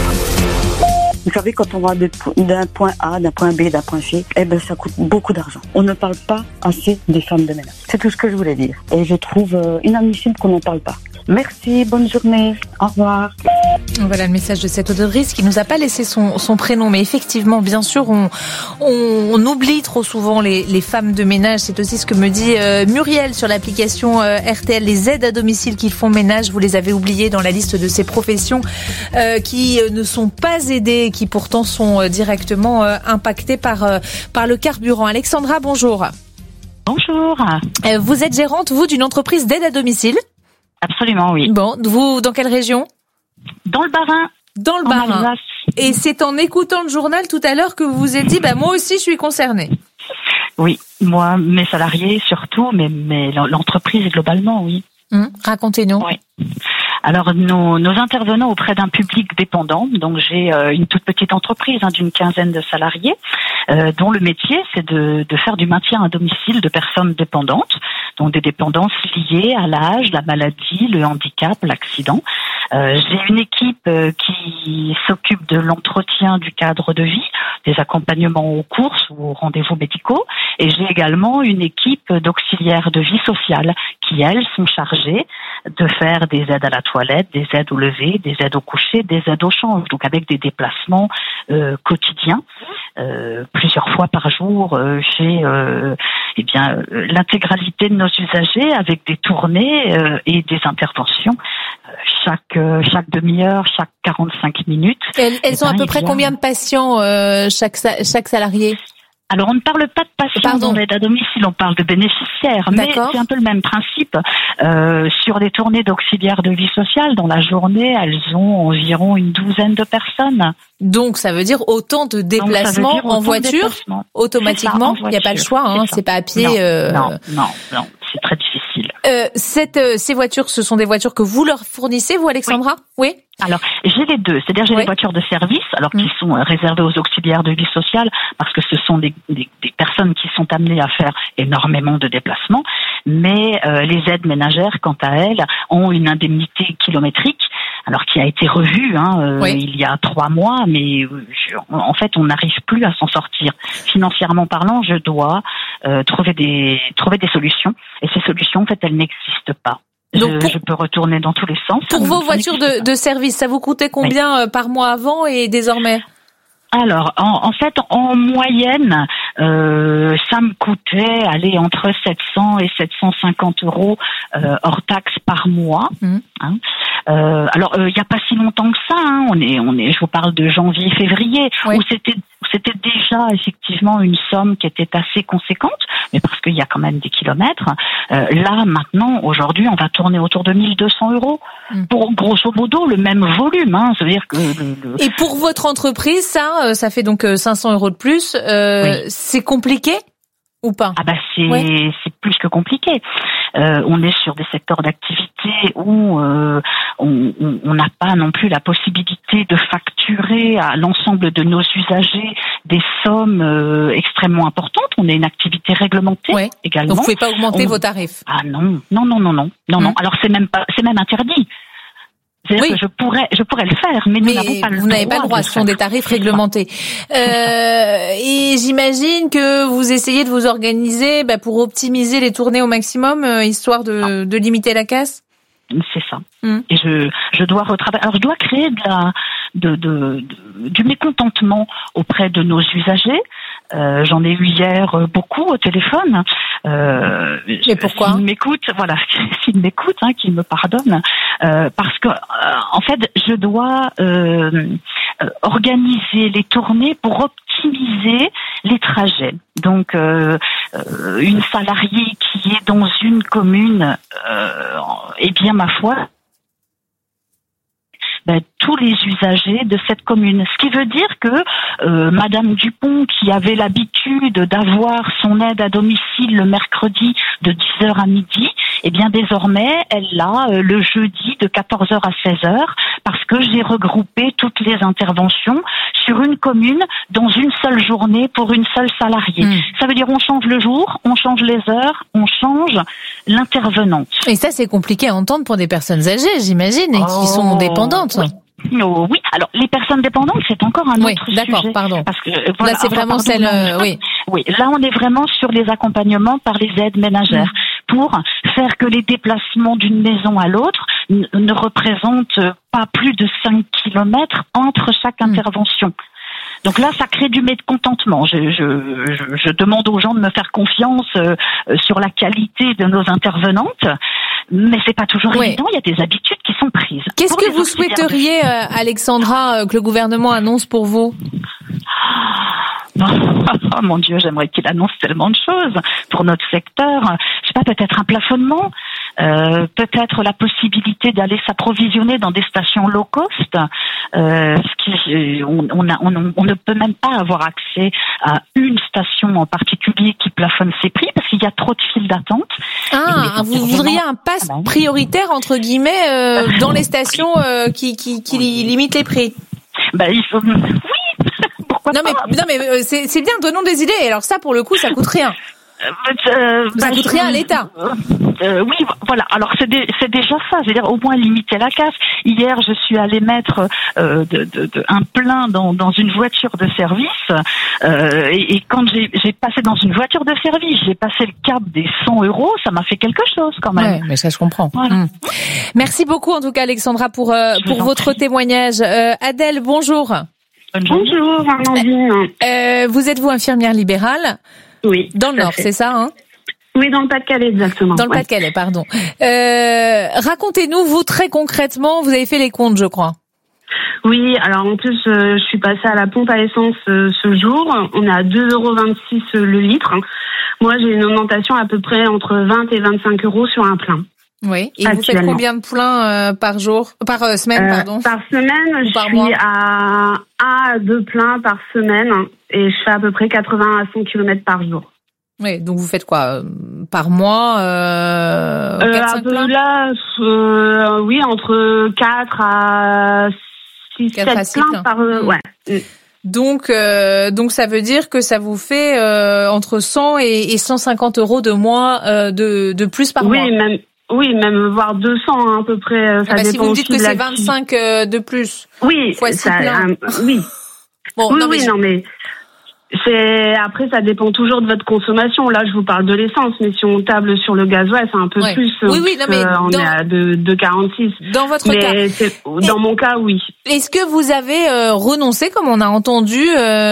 Vous savez, quand on va d'un point A, d'un point B, d'un point C, eh ben, ça coûte beaucoup d'argent. On ne parle pas assez des femmes de ménage. C'est tout ce que je voulais dire. Et je trouve euh, inadmissible qu'on n'en parle pas. Merci, bonne journée, au revoir. Voilà le message de cette auditrice qui nous a pas laissé son, son prénom, mais effectivement, bien sûr, on, on, on oublie trop souvent les, les femmes de ménage. C'est aussi ce que me dit euh, Muriel sur l'application euh, R T L. Les aides à domicile qui font ménage, vous les avez oubliées dans la liste de ces professions euh, qui euh, ne sont pas aidées et qui pourtant sont euh, directement euh, impactées par, euh, par le carburant. Alexandra, bonjour. Bonjour. Euh, vous êtes gérante, vous, d'une entreprise d'aide à domicile ? Absolument, oui. Bon, vous, dans quelle région ? Dans le Bas-Rhin. Dans le Bas-Rhin. Et c'est en écoutant le journal tout à l'heure que vous vous êtes dit, bah, moi aussi, je suis concernée. Oui, moi, mes salariés surtout, mais, mais l'entreprise globalement, oui. Hum, racontez-nous. Oui. Alors, nous, nous intervenons auprès d'un public dépendant. Donc, j'ai euh, une toute petite entreprise hein, d'une quinzaine de salariés, euh, dont le métier, c'est de, de faire du maintien à domicile de personnes dépendantes, donc des dépendances liées à l'âge, la maladie, le handicap, l'accident. Euh, j'ai une équipe euh, qui s'occupe de l'entretien du cadre de vie, des accompagnements aux courses ou aux rendez-vous médicaux, et j'ai également une équipe d'auxiliaires de vie sociale qui, elles, sont chargées de faire des aides à la toilette, des aides au lever, des aides au coucher, des aides au change, donc avec des déplacements euh, quotidiens, euh, plusieurs fois par jour euh, chez euh, eh bien euh, l'intégralité de nos usagers, avec des tournées euh, et des interventions euh, chaque euh, chaque demi-heure, chaque quarante-cinq minutes. Elles, elles eh ont ben, à peu près bien... combien de patients euh, chaque chaque salarié ? Alors, on ne parle pas de patients dans l'aide à domicile, on parle de bénéficiaires. Mais c'est un peu le même principe. Euh, sur les tournées d'auxiliaires de vie sociale, dans la journée, elles ont environ une douzaine de personnes. Donc, ça veut dire autant de déplacements autant en voiture, déplacements. Automatiquement. Il n'y a pas le choix, hein, c'est pas à pied. Non, euh... non, non, non, c'est très difficile. Euh, cette, euh, ces voitures, ce sont des voitures que vous leur fournissez, vous, Alexandra ? Oui. oui Alors, j'ai les deux, c'est-à-dire j'ai oui. les voitures de service, alors mmh. qui sont réservées aux auxiliaires de vie sociale, parce que ce sont des, des, des personnes qui sont amenées à faire énormément de déplacements, mais euh, les aides ménagères, quant à elles, ont une indemnité kilométrique alors qui a été revu hein, euh, oui. il y a trois mois, mais je, en fait on n'arrive plus à s'en sortir. Financièrement parlant, je dois euh, trouver des trouver des solutions, et ces solutions en fait elles n'existent pas. Donc je, pour, je peux retourner dans tous les sens. Pour vos voitures de, de service, ça vous coûtait combien oui. par mois avant et désormais? Alors, en, en fait, en moyenne, euh, ça me coûtait aller entre sept cents et sept cent cinquante euros euh, hors taxe par mois. Mmh. Hein. Euh, alors, il euh, n'y a pas si longtemps que ça. Hein. On est, on est. Je vous parle de janvier-février, oui. où c'était, c'était déjà effectivement une somme qui était assez conséquente, mais parce qu'il y a quand même des kilomètres. Euh, là, maintenant, aujourd'hui, on va tourner autour de mille deux cents euros mmh. pour grosso modo le même volume. Hein. Ça veut dire que. Le, le... Et pour votre entreprise, ça. Ça fait donc cinq cents euros de plus. Euh, oui. C'est compliqué ou pas? Ah bah c'est oui. c'est plus que compliqué. Euh, on est sur des secteurs d'activité où euh, on n'a pas non plus la possibilité de facturer à l'ensemble de nos usagers des sommes euh, extrêmement importantes. On est une activité réglementée oui. également. Donc vous pouvez pas augmenter on... vos tarifs? Ah non, non, non, non, non, non, hum. non. Alors c'est même pas, c'est même interdit. C'est-à-dire oui. que je pourrais, je pourrais le faire, mais, mais nous n'avons pas le vous n'avez pas le droit. Ce sont des tarifs réglementés. Euh, et j'imagine que vous essayez de vous organiser bah, pour optimiser les tournées au maximum, euh, histoire de, de limiter la casse. C'est ça. Hum. Et je, je dois retravailler. Alors, je dois créer de la, de, de, de, du mécontentement auprès de nos usagers. Euh, j'en ai eu hier beaucoup au téléphone. Euh, Et pourquoi? S'ils m'écoutent, voilà, s'ils m'écoutent, hein, qu'ils me pardonnent, euh, parce que, euh, en fait, je dois euh, organiser les tournées pour optimiser les trajets. Donc, euh, euh, une salariée qui est dans une commune, euh, eh bien, ma foi, ben, tous les usagers de cette commune. Ce qui veut dire que euh, Madame Dupont, qui avait l'habitude d'avoir son aide à domicile le mercredi de dix heures à midi, eh bien désormais, elle l'a euh, le jeudi de quatorze heures à seize heures, parce que j'ai regroupé toutes les interventions sur une commune dans une seule journée pour une seule salariée. Mmh. Ça veut dire on change le jour, on change les heures, on change l'intervenante. Et ça, c'est compliqué à entendre pour des personnes âgées, j'imagine, et oh, qui sont dépendantes. Oui. Oh, oui, alors les personnes dépendantes, c'est encore un oui, autre d'accord, sujet. Pardon. Parce que voilà, là, c'est vraiment pardon, celle. Euh, oui. Oui, là, on est vraiment sur les accompagnements par les aides ménagères mmh. pour faire que les déplacements d'une maison à l'autre n- ne représentent pas plus de cinq kilomètres entre chaque mmh. intervention. Donc là, ça crée du mécontentement. Je, je, je, je demande aux gens de me faire confiance euh, sur la qualité de nos intervenantes, mais c'est pas toujours oui. évident. Il y a des habitudes qui sont prises. Qu'est-ce que vous souhaiteriez, euh, Alexandra, euh, que le gouvernement annonce pour vous? Oh mon Dieu, j'aimerais qu'il annonce tellement de choses pour notre secteur. Je sais pas, peut-être un plafonnement, euh, peut-être la possibilité d'aller s'approvisionner dans des stations low cost. Euh, ce qui, on, on, a, on, on ne peut même pas avoir accès à une station en particulier qui plafonne ses prix parce qu'il y a trop de files d'attente. Ah, vous voudriez un pass prioritaire entre guillemets euh, dans les stations euh, qui, qui, qui limitent les prix? Ben, il faut... Oui. Pourquoi non, pas mais, non mais c'est, c'est bien, donnons des idées. Alors ça, pour le coup, ça coûte rien. Euh, ça bah, coûte rien à l'État. Euh, oui, voilà. Alors c'est, dé, c'est déjà ça. C'est-à-dire au moins limiter la casse. Hier, je suis allée mettre euh, de, de, de, un plein dans, dans une voiture de service. Euh, et, et quand j'ai, j'ai passé dans une voiture de service, j'ai passé le cap des cent euros. Ça m'a fait quelque chose quand même. Ouais, mais ça je comprends. Voilà. Mmh. Merci beaucoup en tout cas, Alexandra, pour euh, pour votre prie. témoignage. Euh, Adèle, bonjour. Bonjour, Armandine. Euh, vous êtes vous infirmière libérale? Oui. Dans le Nord, c'est ça, hein? Oui, dans le Pas-de-Calais, exactement. Dans le ouais. Pas-de-Calais, pardon. Euh, racontez-nous, vous, très concrètement, vous avez fait les comptes, je crois. Oui, alors en plus, euh, je suis passée à la pompe à essence euh, ce jour. On est à deux euros vingt-six le litre. Moi, j'ai une augmentation à peu près entre vingt et vingt-cinq euros sur un plein. Oui. Et vous faites combien de pleins euh, par jour, par euh, semaine, euh, pardon? Par semaine, je par suis mois à un à deux pleins par semaine et je fais à peu près quatre-vingts à cent kilomètres par jour. Oui, donc vous faites quoi euh, par mois euh, euh, quatre, un peu pleins là, euh, oui, entre quatre à six, sept pleins par euh, mmh. ouais. Donc, euh, donc ça veut dire que ça vous fait euh, entre cent et, et cent cinquante euros de moins euh, de, de plus par oui, mois. Oui, même. Oui, même voire deux cents hein, à peu près. Ça ah bah, dépend si vous me dites aussi que de c'est la... vingt-cinq euh, de plus. Oui, ça, euh, oui. Bon, oui, non, mais oui, je... non mais c'est après ça dépend toujours de votre consommation. Là, je vous parle de l'essence, mais si on table sur le gasoil, c'est un peu ouais. plus. Oui, oui, non mais on dans... est à de, de quarante-six. Dans votre mais cas. C'est... Dans Et... mon cas, oui. Est-ce que vous avez euh, renoncé, comme on a entendu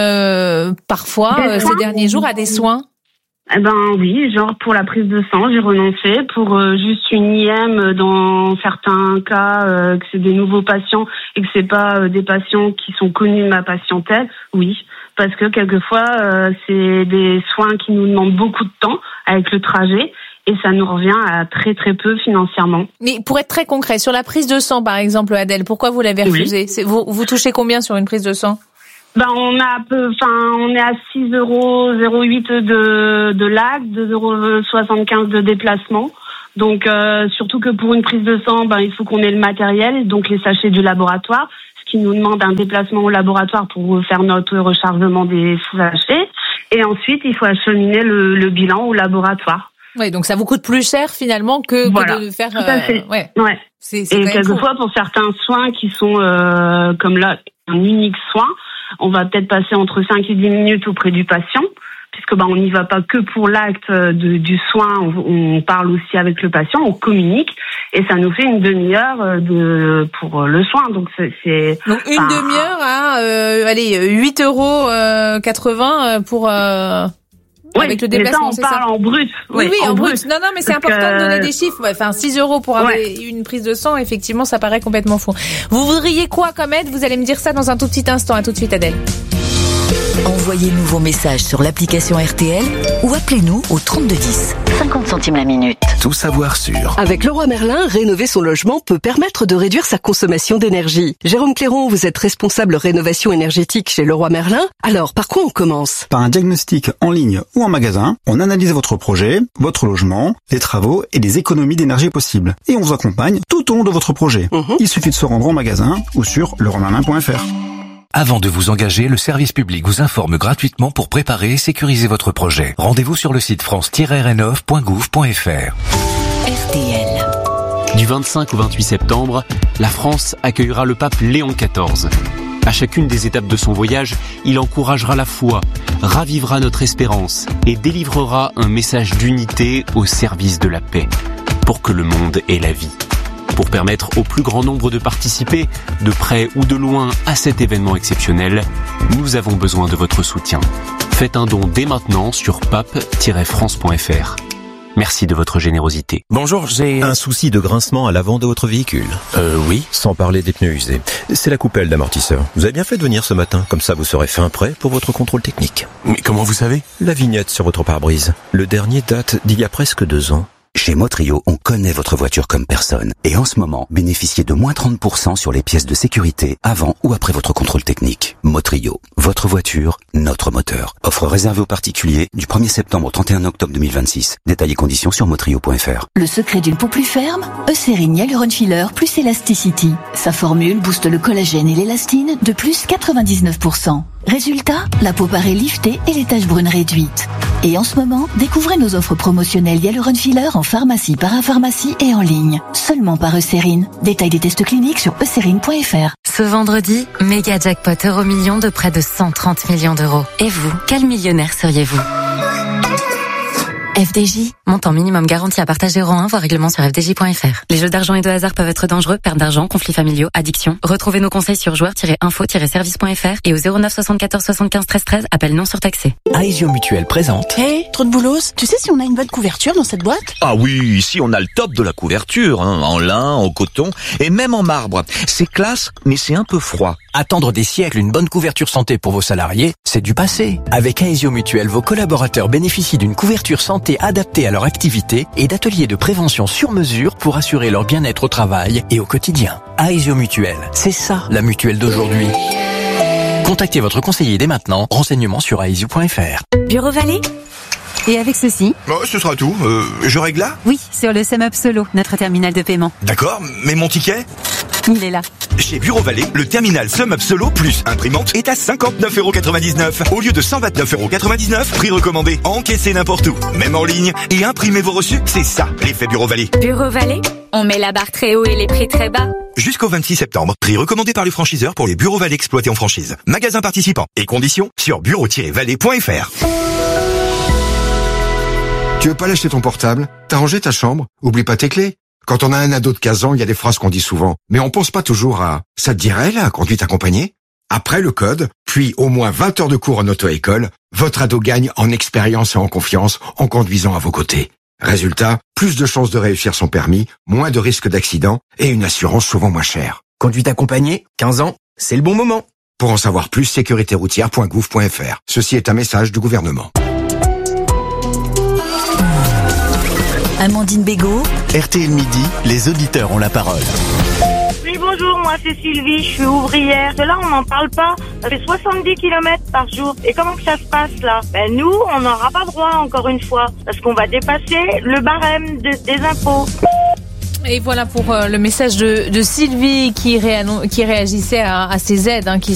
euh, parfois euh, ces derniers jours, à des soins? Eh ben oui, genre pour la prise de sang, j'ai renoncé. Pour euh, juste une I M dans certains cas, euh, que c'est des nouveaux patients et que c'est pas euh, des patients qui sont connus de ma patientèle, oui. Parce que quelquefois, euh, c'est des soins qui nous demandent beaucoup de temps avec le trajet et ça nous revient à très très peu financièrement. Mais pour être très concret, sur la prise de sang par exemple, Adèle, pourquoi vous l'avez refusée? Oui. vous, vous touchez combien sur une prise de sang? Ben on a peu, enfin on est à six euros zéro huit de de l'acte, deux euros soixante-quinze de déplacement. Donc euh, surtout que pour une prise de sang, ben il faut qu'on ait le matériel, donc les sachets du laboratoire, ce qui nous demande un déplacement au laboratoire pour faire notre rechargement des sachets. Et ensuite il faut acheminer le, le bilan au laboratoire. Oui, donc ça vous coûte plus cher finalement que, voilà. que de faire. Tout à fait. Euh, ouais. ouais. C'est, c'est Et quelquefois pour certains soins qui sont euh, comme là un unique soin. On va peut-être passer entre cinq et dix minutes auprès du patient, puisque ben on n'y va pas que pour l'acte de, du soin, on, on parle aussi avec le patient, on communique, et ça nous fait une demi-heure de pour le soin. Donc c'est, c'est donc une enfin, demi-heure à euh, allez huit euros quatre-vingts pour euh, oui, avec le déplacement. Mais ça, on c'est parle ça en brut. Oui, oui, en, en brut. brut. Non, non, mais c'est Donc important euh... de donner des chiffres. Enfin, six euros pour avoir ouais. une prise de sang, effectivement, ça paraît complètement fou. Vous voudriez quoi comme aide? Vous allez me dire ça dans un tout petit instant. À tout de suite, Adèle. Envoyez-nous vos messages sur l'application R T L ou appelez-nous au trente-deux dix. cinquante centimes la minute. Tout savoir sur. Avec Leroy Merlin, rénover son logement peut permettre de réduire sa consommation d'énergie. Jérôme Cléron, vous êtes responsable rénovation énergétique chez Leroy Merlin. Alors, par quoi on commence? Par un diagnostic en ligne ou en magasin. On analyse votre projet, votre logement, les travaux et les économies d'énergie possibles. Et on vous accompagne tout au long de votre projet. Mmh. Il suffit de se rendre en magasin ou sur leroy merlin point f r. Avant de vous engager, le service public vous informe gratuitement pour préparer et sécuriser votre projet. Rendez-vous sur le site france tiret rénov point gouv point f r. R T L. Du vingt-cinq au vingt-huit septembre, la France accueillera le pape Léon quatorze. À chacune des étapes de son voyage, il encouragera la foi, ravivera notre espérance et délivrera un message d'unité au service de la paix, pour que le monde ait la vie. Pour permettre au plus grand nombre de participer, de près ou de loin, à cet événement exceptionnel, nous avons besoin de votre soutien. Faites un don dès maintenant sur pape tiret france point f r. Merci de votre générosité. Bonjour, j'ai... Un souci de grincement à l'avant de votre véhicule. Euh, oui. Sans parler des pneus usés. C'est la coupelle d'amortisseur. Vous avez bien fait de venir ce matin, comme ça vous serez fin prêt pour votre contrôle technique. Mais comment vous savez? La vignette sur votre pare-brise. Le dernier date d'il y a presque deux ans. Chez Motrio, on connaît votre voiture comme personne. Et en ce moment, bénéficiez de moins trente pour cent sur les pièces de sécurité avant ou après votre contrôle technique. Motrio, votre voiture, notre moteur. Offre réservée aux particuliers du premier septembre au trente et un octobre deux mille vingt-six. Détails et conditions sur motrio point f r. Le secret d'une peau plus ferme? Eucérine Hyaluron Filler plus Elasticity. Sa formule booste le collagène et l'élastine de plus quatre-vingt-dix-neuf pour cent. Résultat, la peau paraît liftée et les taches brunes réduites. Et en ce moment, découvrez nos offres promotionnelles Hyaluron Filler en pharmacie, parapharmacie et en ligne. Seulement par Eucérine. Détails des tests cliniques sur eucérine point f r. Ce vendredi, méga jackpot euro million de près de cent trente millions d'euros. Et vous, quel millionnaire seriez-vous? F D J, montant minimum garanti à partage zéro un, voire règlement sur f d j point f r. Les jeux d'argent et de hasard peuvent être dangereux, perte d'argent, conflits familiaux, addiction. Retrouvez nos conseils sur joueurs tiret info tiret service point f r et au zéro neuf soixante-quatorze soixante-quinze treize treize, appel non surtaxé. Aesio Mutuel présente. Hé, hey, trop de boulos. Tu sais si on a une bonne couverture dans cette boîte? Ah oui, ici on a le top de la couverture, hein, en lin, en coton et même en marbre. C'est classe, mais c'est un peu froid. Attendre des siècles une bonne couverture santé pour vos salariés, c'est du passé. Avec Aesio Mutuel, vos collaborateurs bénéficient d'une couverture santé adaptée à leur activité et d'ateliers de prévention sur mesure pour assurer leur bien-être au travail et au quotidien. Aesio Mutuel, c'est ça la mutuelle d'aujourd'hui. Contactez votre conseiller dès maintenant. Renseignements sur aesio point f r. Bureau Vallée. Et avec ceci? Oh, ce sera tout. Euh, je règle là? Oui, sur le SumUp Solo, notre terminal de paiement. D'accord, mais mon ticket? Il est là. Chez Bureau Vallée, le terminal SumUp Solo plus imprimante est à cinquante-neuf euros quatre-vingt-dix-neuf au lieu de cent vingt-neuf euros quatre-vingt-dix-neuf. Prix recommandé, encaissez n'importe où, même en ligne, et imprimez vos reçus. C'est ça, l'effet Bureau Vallée. Bureau Vallée, on met la barre très haut et les prix très bas. Jusqu'au vingt-six septembre, prix recommandé par le franchiseur pour les Bureaux Vallée exploités en franchise. Magasins participants et conditions sur bureau tiret vallée point f r. Tu veux pas lâcher ton portable? T'as rangé ta chambre? Oublie pas tes clés. Quand on a un ado de quinze ans, il y a des phrases qu'on dit souvent. Mais on pense pas toujours à « ça te dirait la conduite accompagnée ?» Après le code, puis au moins vingt heures de cours en auto-école, votre ado gagne en expérience et en confiance en conduisant à vos côtés. Résultat, plus de chances de réussir son permis, moins de risques d'accident et une assurance souvent moins chère. Conduite accompagnée, quinze ans, c'est le bon moment. Pour en savoir plus, sécurité routière point gouv point f r. Ceci est un message du gouvernement. Amandine Bégaud. R T L Midi, les auditeurs ont la parole. Oui, bonjour, moi c'est Sylvie, je suis ouvrière. De là, on n'en parle pas. Ça fait soixante-dix kilomètres par jour. Et comment que ça se passe là? Ben nous, on n'aura pas droit encore une fois, parce qu'on va dépasser le barème de, des impôts. Et voilà pour euh, le message de, de Sylvie qui, réannon- qui réagissait à, à ces aides hein, qui